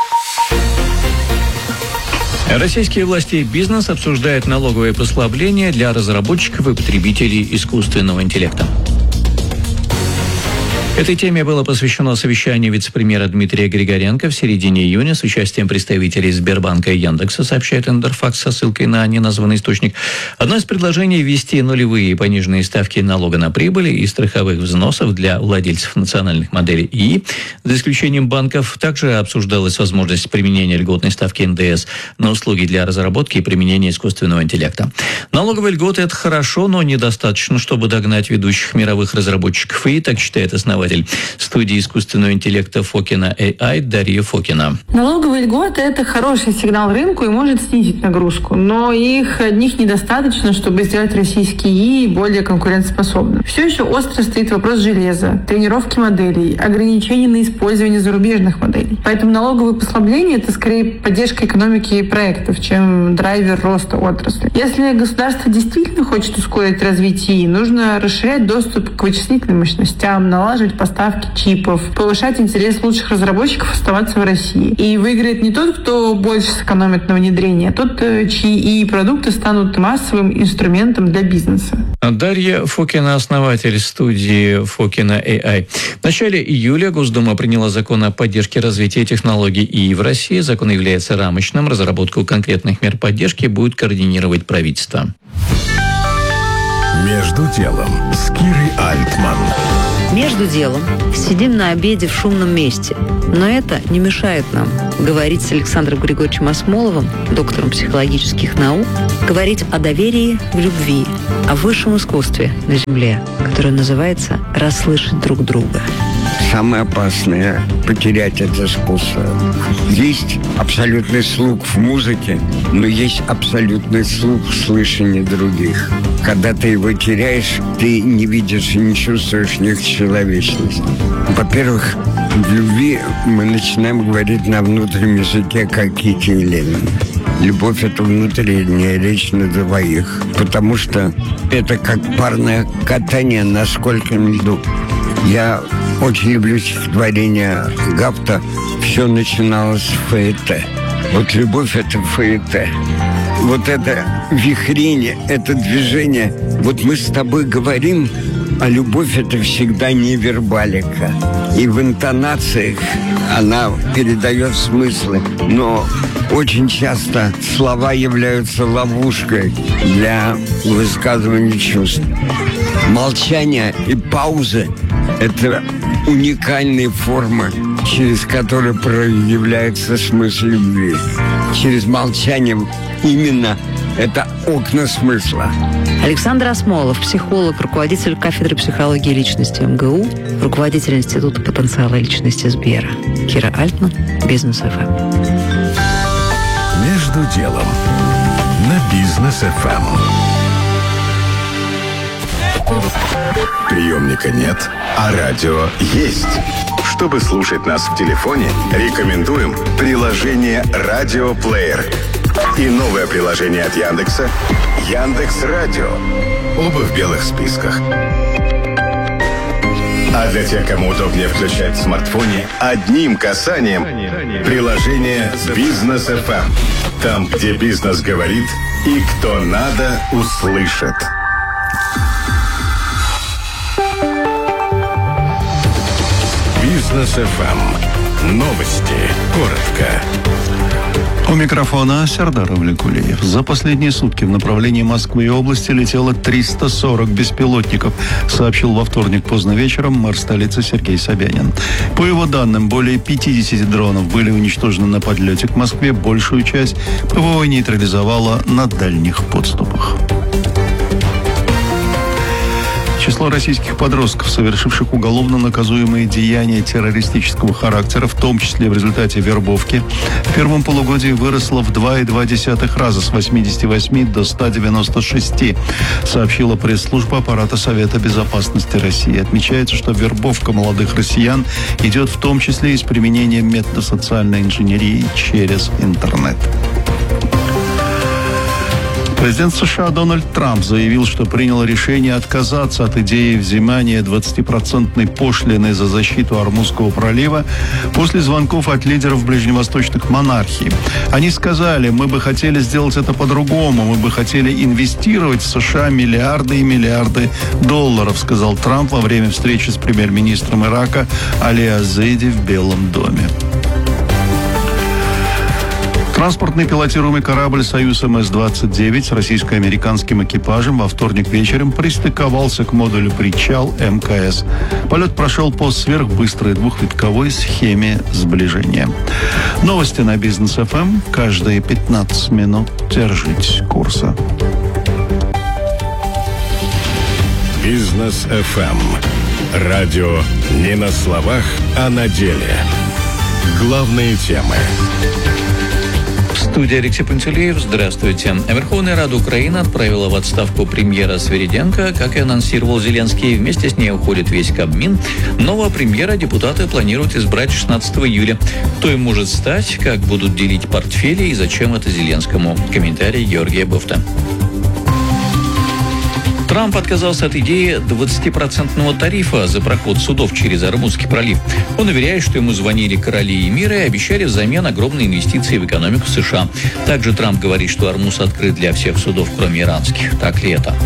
Российские власти и бизнес обсуждают налоговые послабления для разработчиков и потребителей искусственного интеллекта. Этой теме было посвящено совещание вице-премьера Дмитрия Григоренко в середине июня с участием представителей Сбербанка и Яндекса, сообщает Интерфакс со ссылкой на неназванный источник. Одно из предложений – ввести нулевые и пониженные ставки налога на прибыль и страховых взносов для владельцев национальных моделей ИИ. За исключением банков также обсуждалась возможность применения льготной ставки эн дэ эс на услуги для разработки и применения искусственного интеллекта. Налоговые льготы – это хорошо, но недостаточно, чтобы догнать ведущих мировых разработчиков ИИ, так считает основатель основатель студии искусственного интеллекта Фокина эй ай Дарья Фокина. Налоговые льготы – это хороший сигнал рынку и может снизить нагрузку, но их одних недостаточно, чтобы сделать российский ИИ более конкурентоспособным. Все еще остро стоит вопрос железа, тренировки моделей, ограничений на использование зарубежных моделей. Поэтому налоговые послабления – это скорее поддержка экономики и проектов, чем драйвер роста отрасли. Если государство действительно хочет ускорить развитие ИИ, нужно расширять доступ к вычислительным мощностям, налаживать поставки чипов, повышать интерес лучших разработчиков оставаться в России. И выиграет не тот, кто больше сэкономит на внедрении, а тот, чьи ИИ продукты станут массовым инструментом для бизнеса. Дарья Фокина, основатель студии Фокина эй ай. В начале июля Госдума приняла закон о поддержке развития технологий ИИ в России. Закон является рамочным. Разработку конкретных мер поддержки будет координировать правительство. Между делом с Кирой Альтман. Между делом сидим на обеде в шумном месте. Но это не мешает нам говорить с Александром Григорьевичем Асмоловым, доктором психологических наук, говорить о доверии в любви, о высшем искусстве на Земле, которое называется «расслышать друг друга». Самое опасное – потерять это искусство. Есть абсолютный слух в музыке, но есть абсолютный слух в слышании других. Когда ты его теряешь, ты не видишь и не чувствуешь их человечность. Во-первых, в любви мы начинаем говорить на внутреннем языке, как Кити и Ленин. Любовь – это внутренняя речь на двоих, потому что это как парное катание на скользком льду. Я очень люблю стихотворение Гафта. Все начиналось с фаэте. Вот любовь – это фаэте. Вот это вихрение, это движение. Вот мы с тобой говорим, а любовь – это всегда не вербалика. И в интонациях она передает смыслы. Но очень часто слова являются ловушкой для высказывания чувств. Молчание и паузы – это уникальные формы, через которые проявляется смысл любви. Через молчание именно это окна смысла. Александр Асмолов, психолог, руководитель кафедры психологии личности эм гэ у, руководитель Института потенциала личности Сбера. Кира Альтман, Бизнес эф эм. Между делом на Бизнес эф эм. Приемника нет, а радио есть. Чтобы слушать нас в телефоне, рекомендуем приложение «Радиоплеер» и новое приложение от Яндекса «Яндекс.Радио». Оба в белых списках. А для тех, кому удобнее включать в смартфоне одним касанием, приложение «Бизнес эф эм». Там, где бизнес говорит и кто надо, услышит. Бизнес эф эм. Новости. Коротко. У микрофона Сердар Авликулиев. За последние сутки в направлении Москвы и области летело триста сорок беспилотников, сообщил во вторник поздно вечером мэр столицы Сергей Собянин. По его данным, более пятьдесят дронов были уничтожены на подлете к Москве. Большую часть ПВО нейтрализовало на дальних подступах. Число российских подростков, совершивших уголовно наказуемые деяния террористического характера, в том числе в результате вербовки, в первом полугодии выросло в два и две десятых раза, с восьмидесяти восьми до ста девяноста шести, сообщила пресс-служба аппарата Совета безопасности России. Отмечается, что вербовка молодых россиян идет в том числе и с применением метода социальной инженерии через интернет. Президент США Дональд Трамп заявил, что принял решение отказаться от идеи взимания двадцатипроцентной пошлины за защиту Ормузского пролива после звонков от лидеров ближневосточных монархий. Они сказали: мы бы хотели сделать это по-другому, мы бы хотели инвестировать в США миллиарды и миллиарды долларов, сказал Трамп во время встречи с премьер-министром Ирака Али Азейди в Белом доме. Транспортный пилотируемый корабль «Союз эм эс двадцать девять» с российско-американским экипажем во вторник вечером пристыковался к модулю «Причал» эм ка эс. Полет прошел по сверхбыстрой двухвитковой схеме сближения. Новости на Бизнес эф эм. Каждые пятнадцать минут держитесь курса. Бизнес эф эм. Радио не на словах, а на деле. Главные темы. В студии Алексей Пантелеев. Здравствуйте. Верховная Рада Украины отправила в отставку премьера Свириденко. Как и анонсировал Зеленский, вместе с ней уходит весь Кабмин. Нового премьера депутаты планируют избрать шестнадцатого июля. Кто им может стать, как будут делить портфели и зачем это Зеленскому? Комментарий Георгия Бофта. Трамп отказался от идеи двадцатипроцентного тарифа за проход судов через Ормузский пролив. Он уверяет, что ему звонили короли и мира и обещали взамен огромные инвестиции в экономику США. Также Трамп говорит, что Ормуз открыт для всех судов, кроме иранских. Так ли это?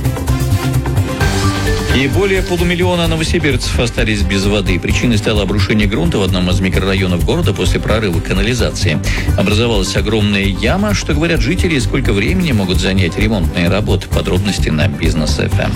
И более полумиллиона новосибирцев остались без воды. Причиной стало обрушение грунта в одном из микрорайонов города после прорыва канализации. Образовалась огромная яма. Что говорят жители, и сколько времени могут занять ремонтные работы? Подробности на Бизнес эф эм.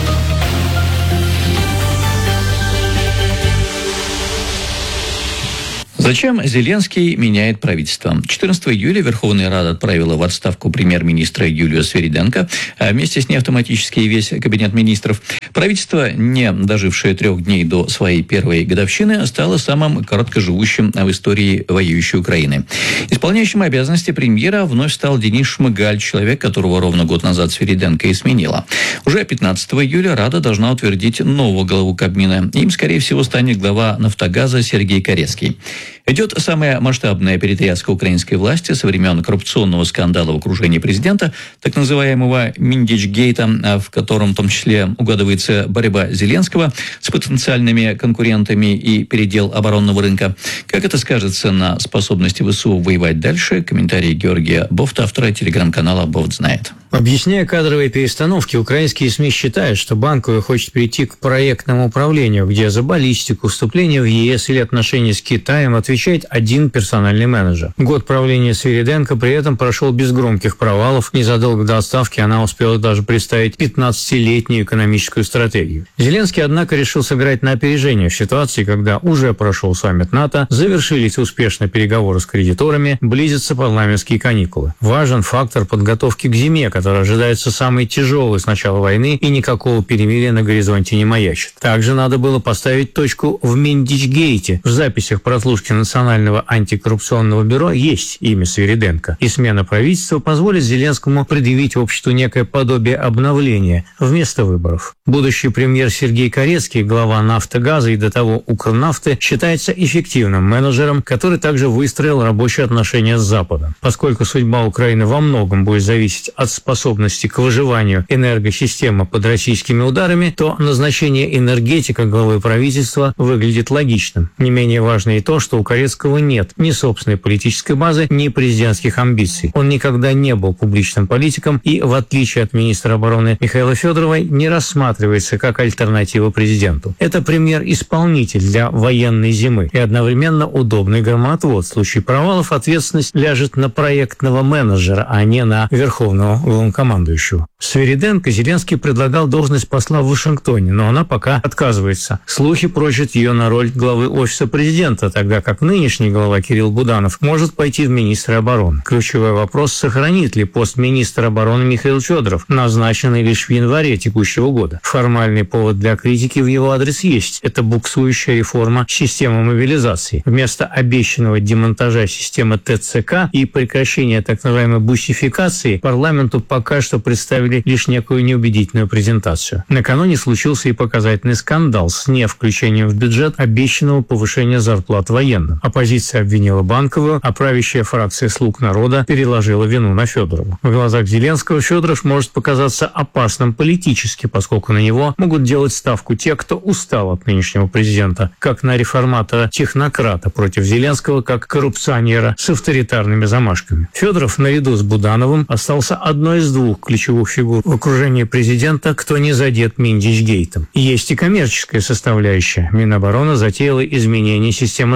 Зачем Зеленский меняет правительство? четырнадцатого июля Верховная Рада отправила в отставку премьер-министра Юлию Свириденко, а вместе с ней автоматически и весь кабинет министров. Правительство, не дожившее трех дней до своей первой годовщины, стало самым короткоживущим в истории воюющей Украины. Исполняющим обязанности премьера вновь стал Денис Шмыгаль, человек, которого ровно год назад Свириденко и сменила. Уже пятнадцатого июля Рада должна утвердить нового главу Кабмина. Им, скорее всего, станет глава «Нафтогаза» Сергей Карецкий. Идет самая масштабная перетряска украинской власти со времен коррупционного скандала в окружении президента, так называемого Миндичгейта, в котором в том числе угадывается борьба Зеленского с потенциальными конкурентами и передел оборонного рынка. Как это скажется на способности ВСУ воевать дальше? Комментарий Георгия Бофта, автора телеграм-канала «Бофт знает». Объясняя кадровые перестановки, украинские СМИ считают, что Банковая хочет перейти к проектному управлению, где за баллистику, вступление в ЕС или отношения с Китаем отвечает один персональный менеджер. Год правления Свириденко при этом прошел без громких провалов. Незадолго до отставки она успела даже представить пятнадцатилетнюю экономическую стратегию. Зеленский, однако, решил сыграть на опережение в ситуации, когда уже прошел саммит НАТО, завершились успешно переговоры с кредиторами, близятся парламентские каникулы. Важен фактор подготовки к зиме, которая ожидается самой тяжелой с начала войны, и никакого перемирия на горизонте не маячит. Также надо было поставить точку в Миндичгейте. В записях прослушки Национального антикоррупционного бюро есть имя Свириденко, и смена правительства позволит Зеленскому предъявить обществу некое подобие обновления вместо выборов. Будущий премьер Сергей Карецкий, глава «Нафтогаза» и до того «Укрнафты», считается эффективным менеджером, который также выстроил рабочие отношения с Западом. Поскольку судьба Украины во многом будет зависеть от способности к выживанию энергосистемы под российскими ударами, то назначение энергетика главы правительства выглядит логичным. Не менее важно и то, что у Карецкого нет ни собственной политической базы, ни президентских амбиций. Он никогда не был публичным политиком и, в отличие от министра обороны Михаила Федорова, не рассматривается как альтернатива президенту. Это премьер-исполнитель для военной зимы и одновременно удобный громоотвод. В случае провалов ответственность ляжет на проектного менеджера, а не на верховного главнокомандующего. Свириденко Зеленский предлагал должность посла в Вашингтоне, но она пока отказывается. Слухи прочат ее на роль главы офиса президента, тогда как нынешний глава Кирилл Буданов может пойти в министры обороны. Ключевой вопрос, сохранит ли пост министра обороны Михаил Федоров, назначенный лишь в январе текущего года. Формальный повод для критики в его адрес есть. Это буксующая реформа системы мобилизации. Вместо обещанного демонтажа системы ТЦК и прекращения так называемой бусификации парламенту пока что представили лишь некую неубедительную презентацию. Накануне случился и показательный скандал с невключением в бюджет обещанного повышения зарплат военным. Оппозиция обвинила Банковую, а правящая фракция «Слуг народа» переложила вину на Федорова. В глазах Зеленского Федоров может показаться опасным политически, поскольку на него могут делать ставку те, кто устал от нынешнего президента, как на реформатора-технократа против Зеленского, как коррупционера с авторитарными замашками. Федоров наряду с Будановым остался одной из двух ключевых фигур в окружении президента, кто не задет Миндичгейтом. Есть и коммерческая составляющая. Минобороны затеяла изменение системы закупок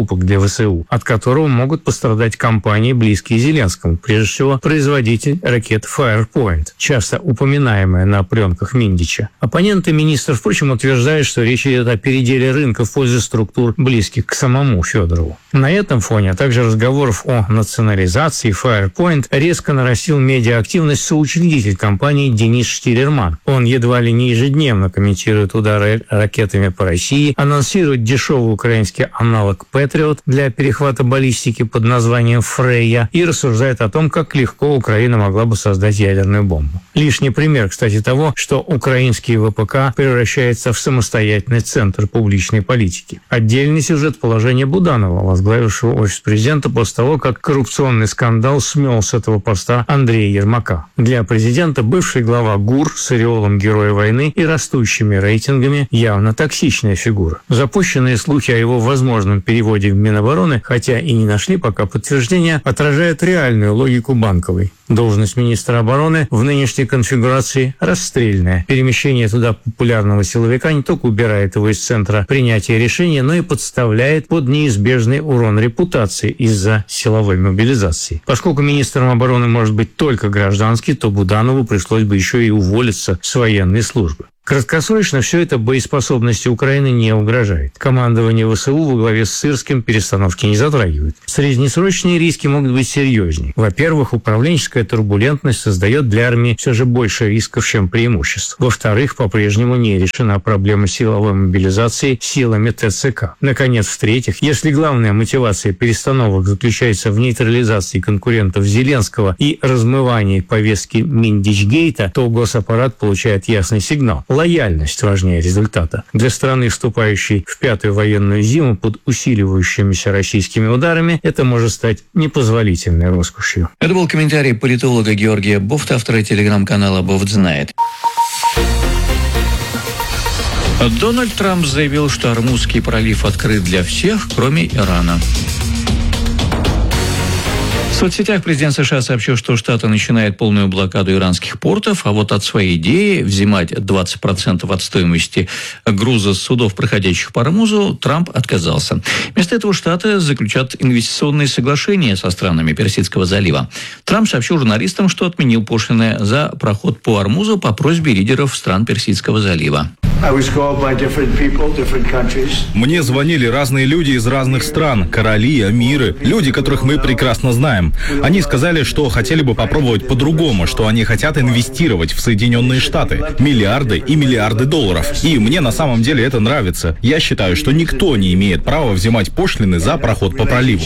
поступок для ВСУ, от которого могут пострадать компании, близкие Зеленскому, прежде всего производитель ракет Firepoint, часто упоминаемая на пленках Миндича. Оппоненты министра, впрочем, утверждают, что речь идет о переделе рынка в пользу структур, близких к самому Федорову. На этом фоне, а также разговоров о национализации Firepoint, резко нарастил медиа-активность соучредитель компании Денис Штирерман. Он едва ли не ежедневно комментирует удары ракетами по России, анонсирует дешевый украинский аналог Patriot для перехвата баллистики под названием Фрейя и рассуждает о том, как легко Украина могла бы создать ядерную бомбу. Лишний пример, кстати, того, что украинский ВПК превращается в самостоятельный центр публичной политики. Отдельный сюжет — положение Буданова, возглавившего офис президента после того, как коррупционный скандал смел с этого поста Андрея Ермака. Для президента бывший глава ГУР с ореолом героя войны и растущими рейтингами явно токсичная фигура. Запущенные слухи о его возможном переводе в Минобороны, хотя и не нашли пока подтверждения, отражают реальную логику Банковой. Должность министра обороны в нынешней конфигурации расстрельная. Перемещение туда популярного силовика не только убирает его из центра принятия решения, но и подставляет под неизбежный урон репутации из-за силовой мобилизации. Поскольку министром обороны может быть только гражданский, то Буданову пришлось бы еще и уволиться с военной службы. Краткосрочно все это боеспособности Украины не угрожает. Командование ВСУ во главе с Сырским перестановки не затрагивает. Среднесрочные риски могут быть серьезнее. Во-первых, управленческая турбулентность создает для армии все же больше рисков, чем преимуществ. Во-вторых, по-прежнему не решена проблема силовой мобилизации силами ТЦК. Наконец, в-третьих, если главная мотивация перестановок заключается в нейтрализации конкурентов Зеленского и размывании повестки Миндичгейта, то госаппарат получает ясный сигнал. Лояльность важнее результата. Для страны, вступающей в пятую военную зиму под усиливающимися российскими ударами, это может стать непозволительной роскошью. Это был комментарий политолога Георгия Бофта, автора телеграм-канала «Бофт знает». Дональд Трамп заявил, что Ормузский пролив открыт для всех, кроме Ирана. В соцсетях президент США сообщил, что Штаты начинают полную блокаду иранских портов, а вот от своей идеи взимать двадцать процентов от стоимости груза с судов, проходящих по Ормузу, Трамп отказался. Вместо этого Штаты заключат инвестиционные соглашения со странами Персидского залива. Трамп сообщил журналистам, что отменил пошлины за проход по Ормузу по просьбе лидеров стран Персидского залива. Мне звонили разные люди из разных стран, короли, эмиры, люди, которых мы прекрасно знаем. Они сказали, что хотели бы попробовать по-другому, что они хотят инвестировать в Соединенные Штаты. Миллиарды и миллиарды долларов. И мне на самом деле это нравится. Я считаю, что никто не имеет права взимать пошлины за проход по проливу.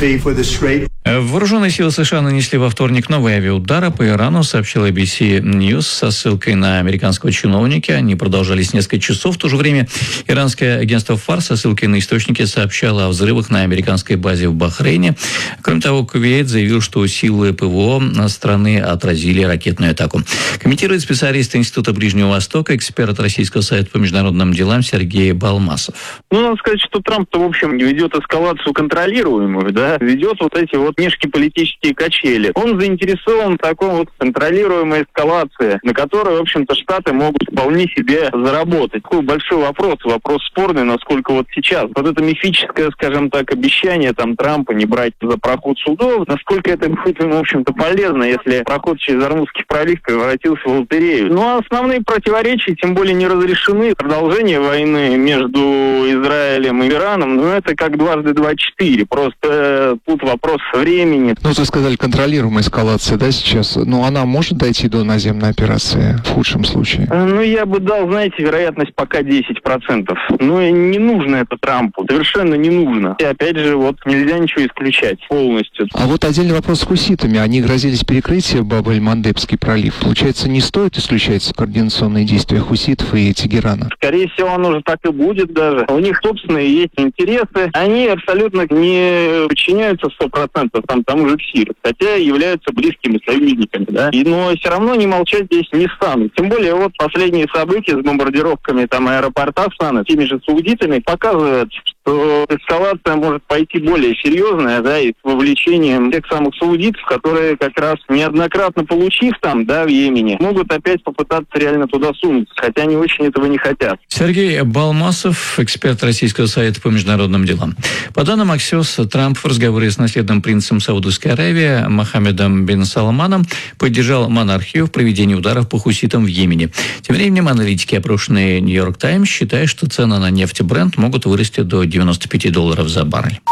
Вооруженные силы США нанесли во вторник новые авиаудары по Ирану, сообщила би би си News со ссылкой на американского чиновника. Они продолжались несколько часов. В то же время иранское агентство ФАР со ссылкой на источники сообщало о взрывах на американской базе в Бахрейне. Кроме того, Кувейт заявил, что силы ПВО страны отразили ракетную атаку. Комментирует специалист Института Ближнего Востока, эксперт Российского совета по международным делам Сергей Балмасов. Ну, надо сказать, что Трамп-то, в общем, ведет эскалацию контролируемую, да, ведет вот эти вот внешнеполитические качели. Он заинтересован в такой вот контролируемой эскалации, на которой, в общем-то, Штаты могут вполне себе заработать. Такой большой вопрос, вопрос спорный, насколько вот сейчас. Вот это мифическое, скажем так, обещание там Трампа не брать за проход судов, насколько это будет, в общем-то, полезно, если проход через Ормузский пролив превратился в лотерею. Ну, а основные противоречия, тем более, не разрешены. Продолжение войны между Израилем и Ираном, ну, это как дважды два четыре. Просто э, тут вопрос времени. Ну, вы сказали, контролируемая эскалация, да, сейчас? Ну, она может дойти до наземной операции в худшем случае? Ну, я бы дал, знаете, вероятность пока десять процентов. Ну, и не нужно это Трампу. Совершенно не нужно. И опять же, вот нельзя ничего исключать полностью. А вот отдельный вопрос с хуситами. Они грозились перекрытием Баб-эль-Мандебский пролив. Получается, не стоит исключать координационные действия хуситов и Тегерана? Скорее всего, оно же так и будет даже. У них собственные есть интересы. Они абсолютно не подчиняются сто процентов там, тому же КСИР, хотя являются близкими союзниками, да. И, но все равно не молчать здесь не станут. Тем более, вот последние события с бомбардировками там аэропорта Сана, теми же саудитами, показывают, то эскалация может пойти более серьезная, да, и с вовлечением тех самых саудитов, которые как раз неоднократно получив там, да, в Йемене, могут опять попытаться реально туда сунуться, хотя они очень этого не хотят. Сергей Балмасов, эксперт Российского совета по международным делам. По данным Аксиос, Трамп в разговоре с наследным принцем Саудовской Аравии Мохаммедом бин Салманом поддержал монархию в проведении ударов по хуситам в Йемене. Тем временем аналитики, опрошенные Нью-Йорк Таймс, считают, что цены на нефть Брент могут вырасти до девяноста пяти долларов за баррель.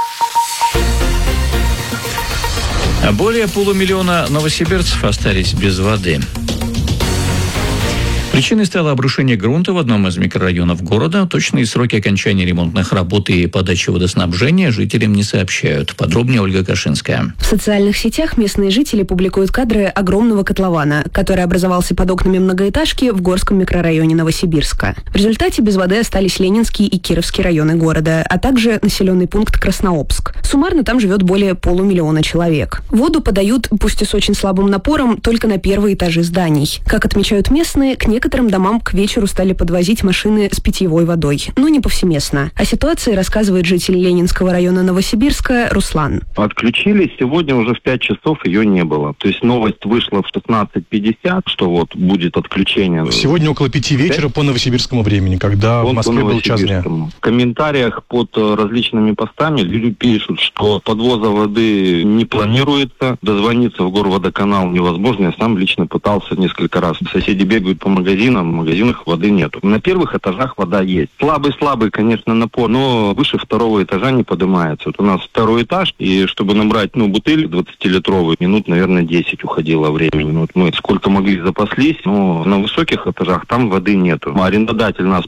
Более полумиллиона новосибирцев остались без воды. Причиной стало обрушение грунта в одном из микрорайонов города. Точные сроки окончания ремонтных работ и подачи водоснабжения жителям не сообщают. Подробнее Ольга Кашинская. В социальных сетях местные жители публикуют кадры огромного котлована, который образовался под окнами многоэтажки в Горском микрорайоне Новосибирска. В результате без воды остались Ленинский и Кировский районы города, а также населенный пункт Краснообск. Суммарно там живет более полумиллиона человек. Воду подают, пусть и с очень слабым напором, только на первые этажи зданий. Как отмечают местные, к некоторым Некоторым домам к вечеру стали подвозить машины с питьевой водой, но не повсеместно. О ситуации рассказывает житель Ленинского района Новосибирска Руслан. Отключили, сегодня уже в пять часов ее не было. То есть новость вышла в шестнадцать пятьдесят, что вот будет отключение. Сегодня около пяти вечера по новосибирскому времени, когда вот в Москве был час дня. В комментариях под различными постами люди пишут, что подвоза воды не планируется, дозвониться в горводоканал невозможно. Я сам лично пытался несколько раз. Соседи бегают по магазинам, в магазинах воды нету. На первых этажах вода есть. Слабый-слабый, конечно, напор, но выше второго этажа не поднимается. Вот у нас второй этаж, и чтобы набрать, ну, бутыль двадцатилитровую, минут, наверное, десять уходило времени. Вот мы сколько могли запаслись, но на высоких этажах там воды нету. Арендодатель нас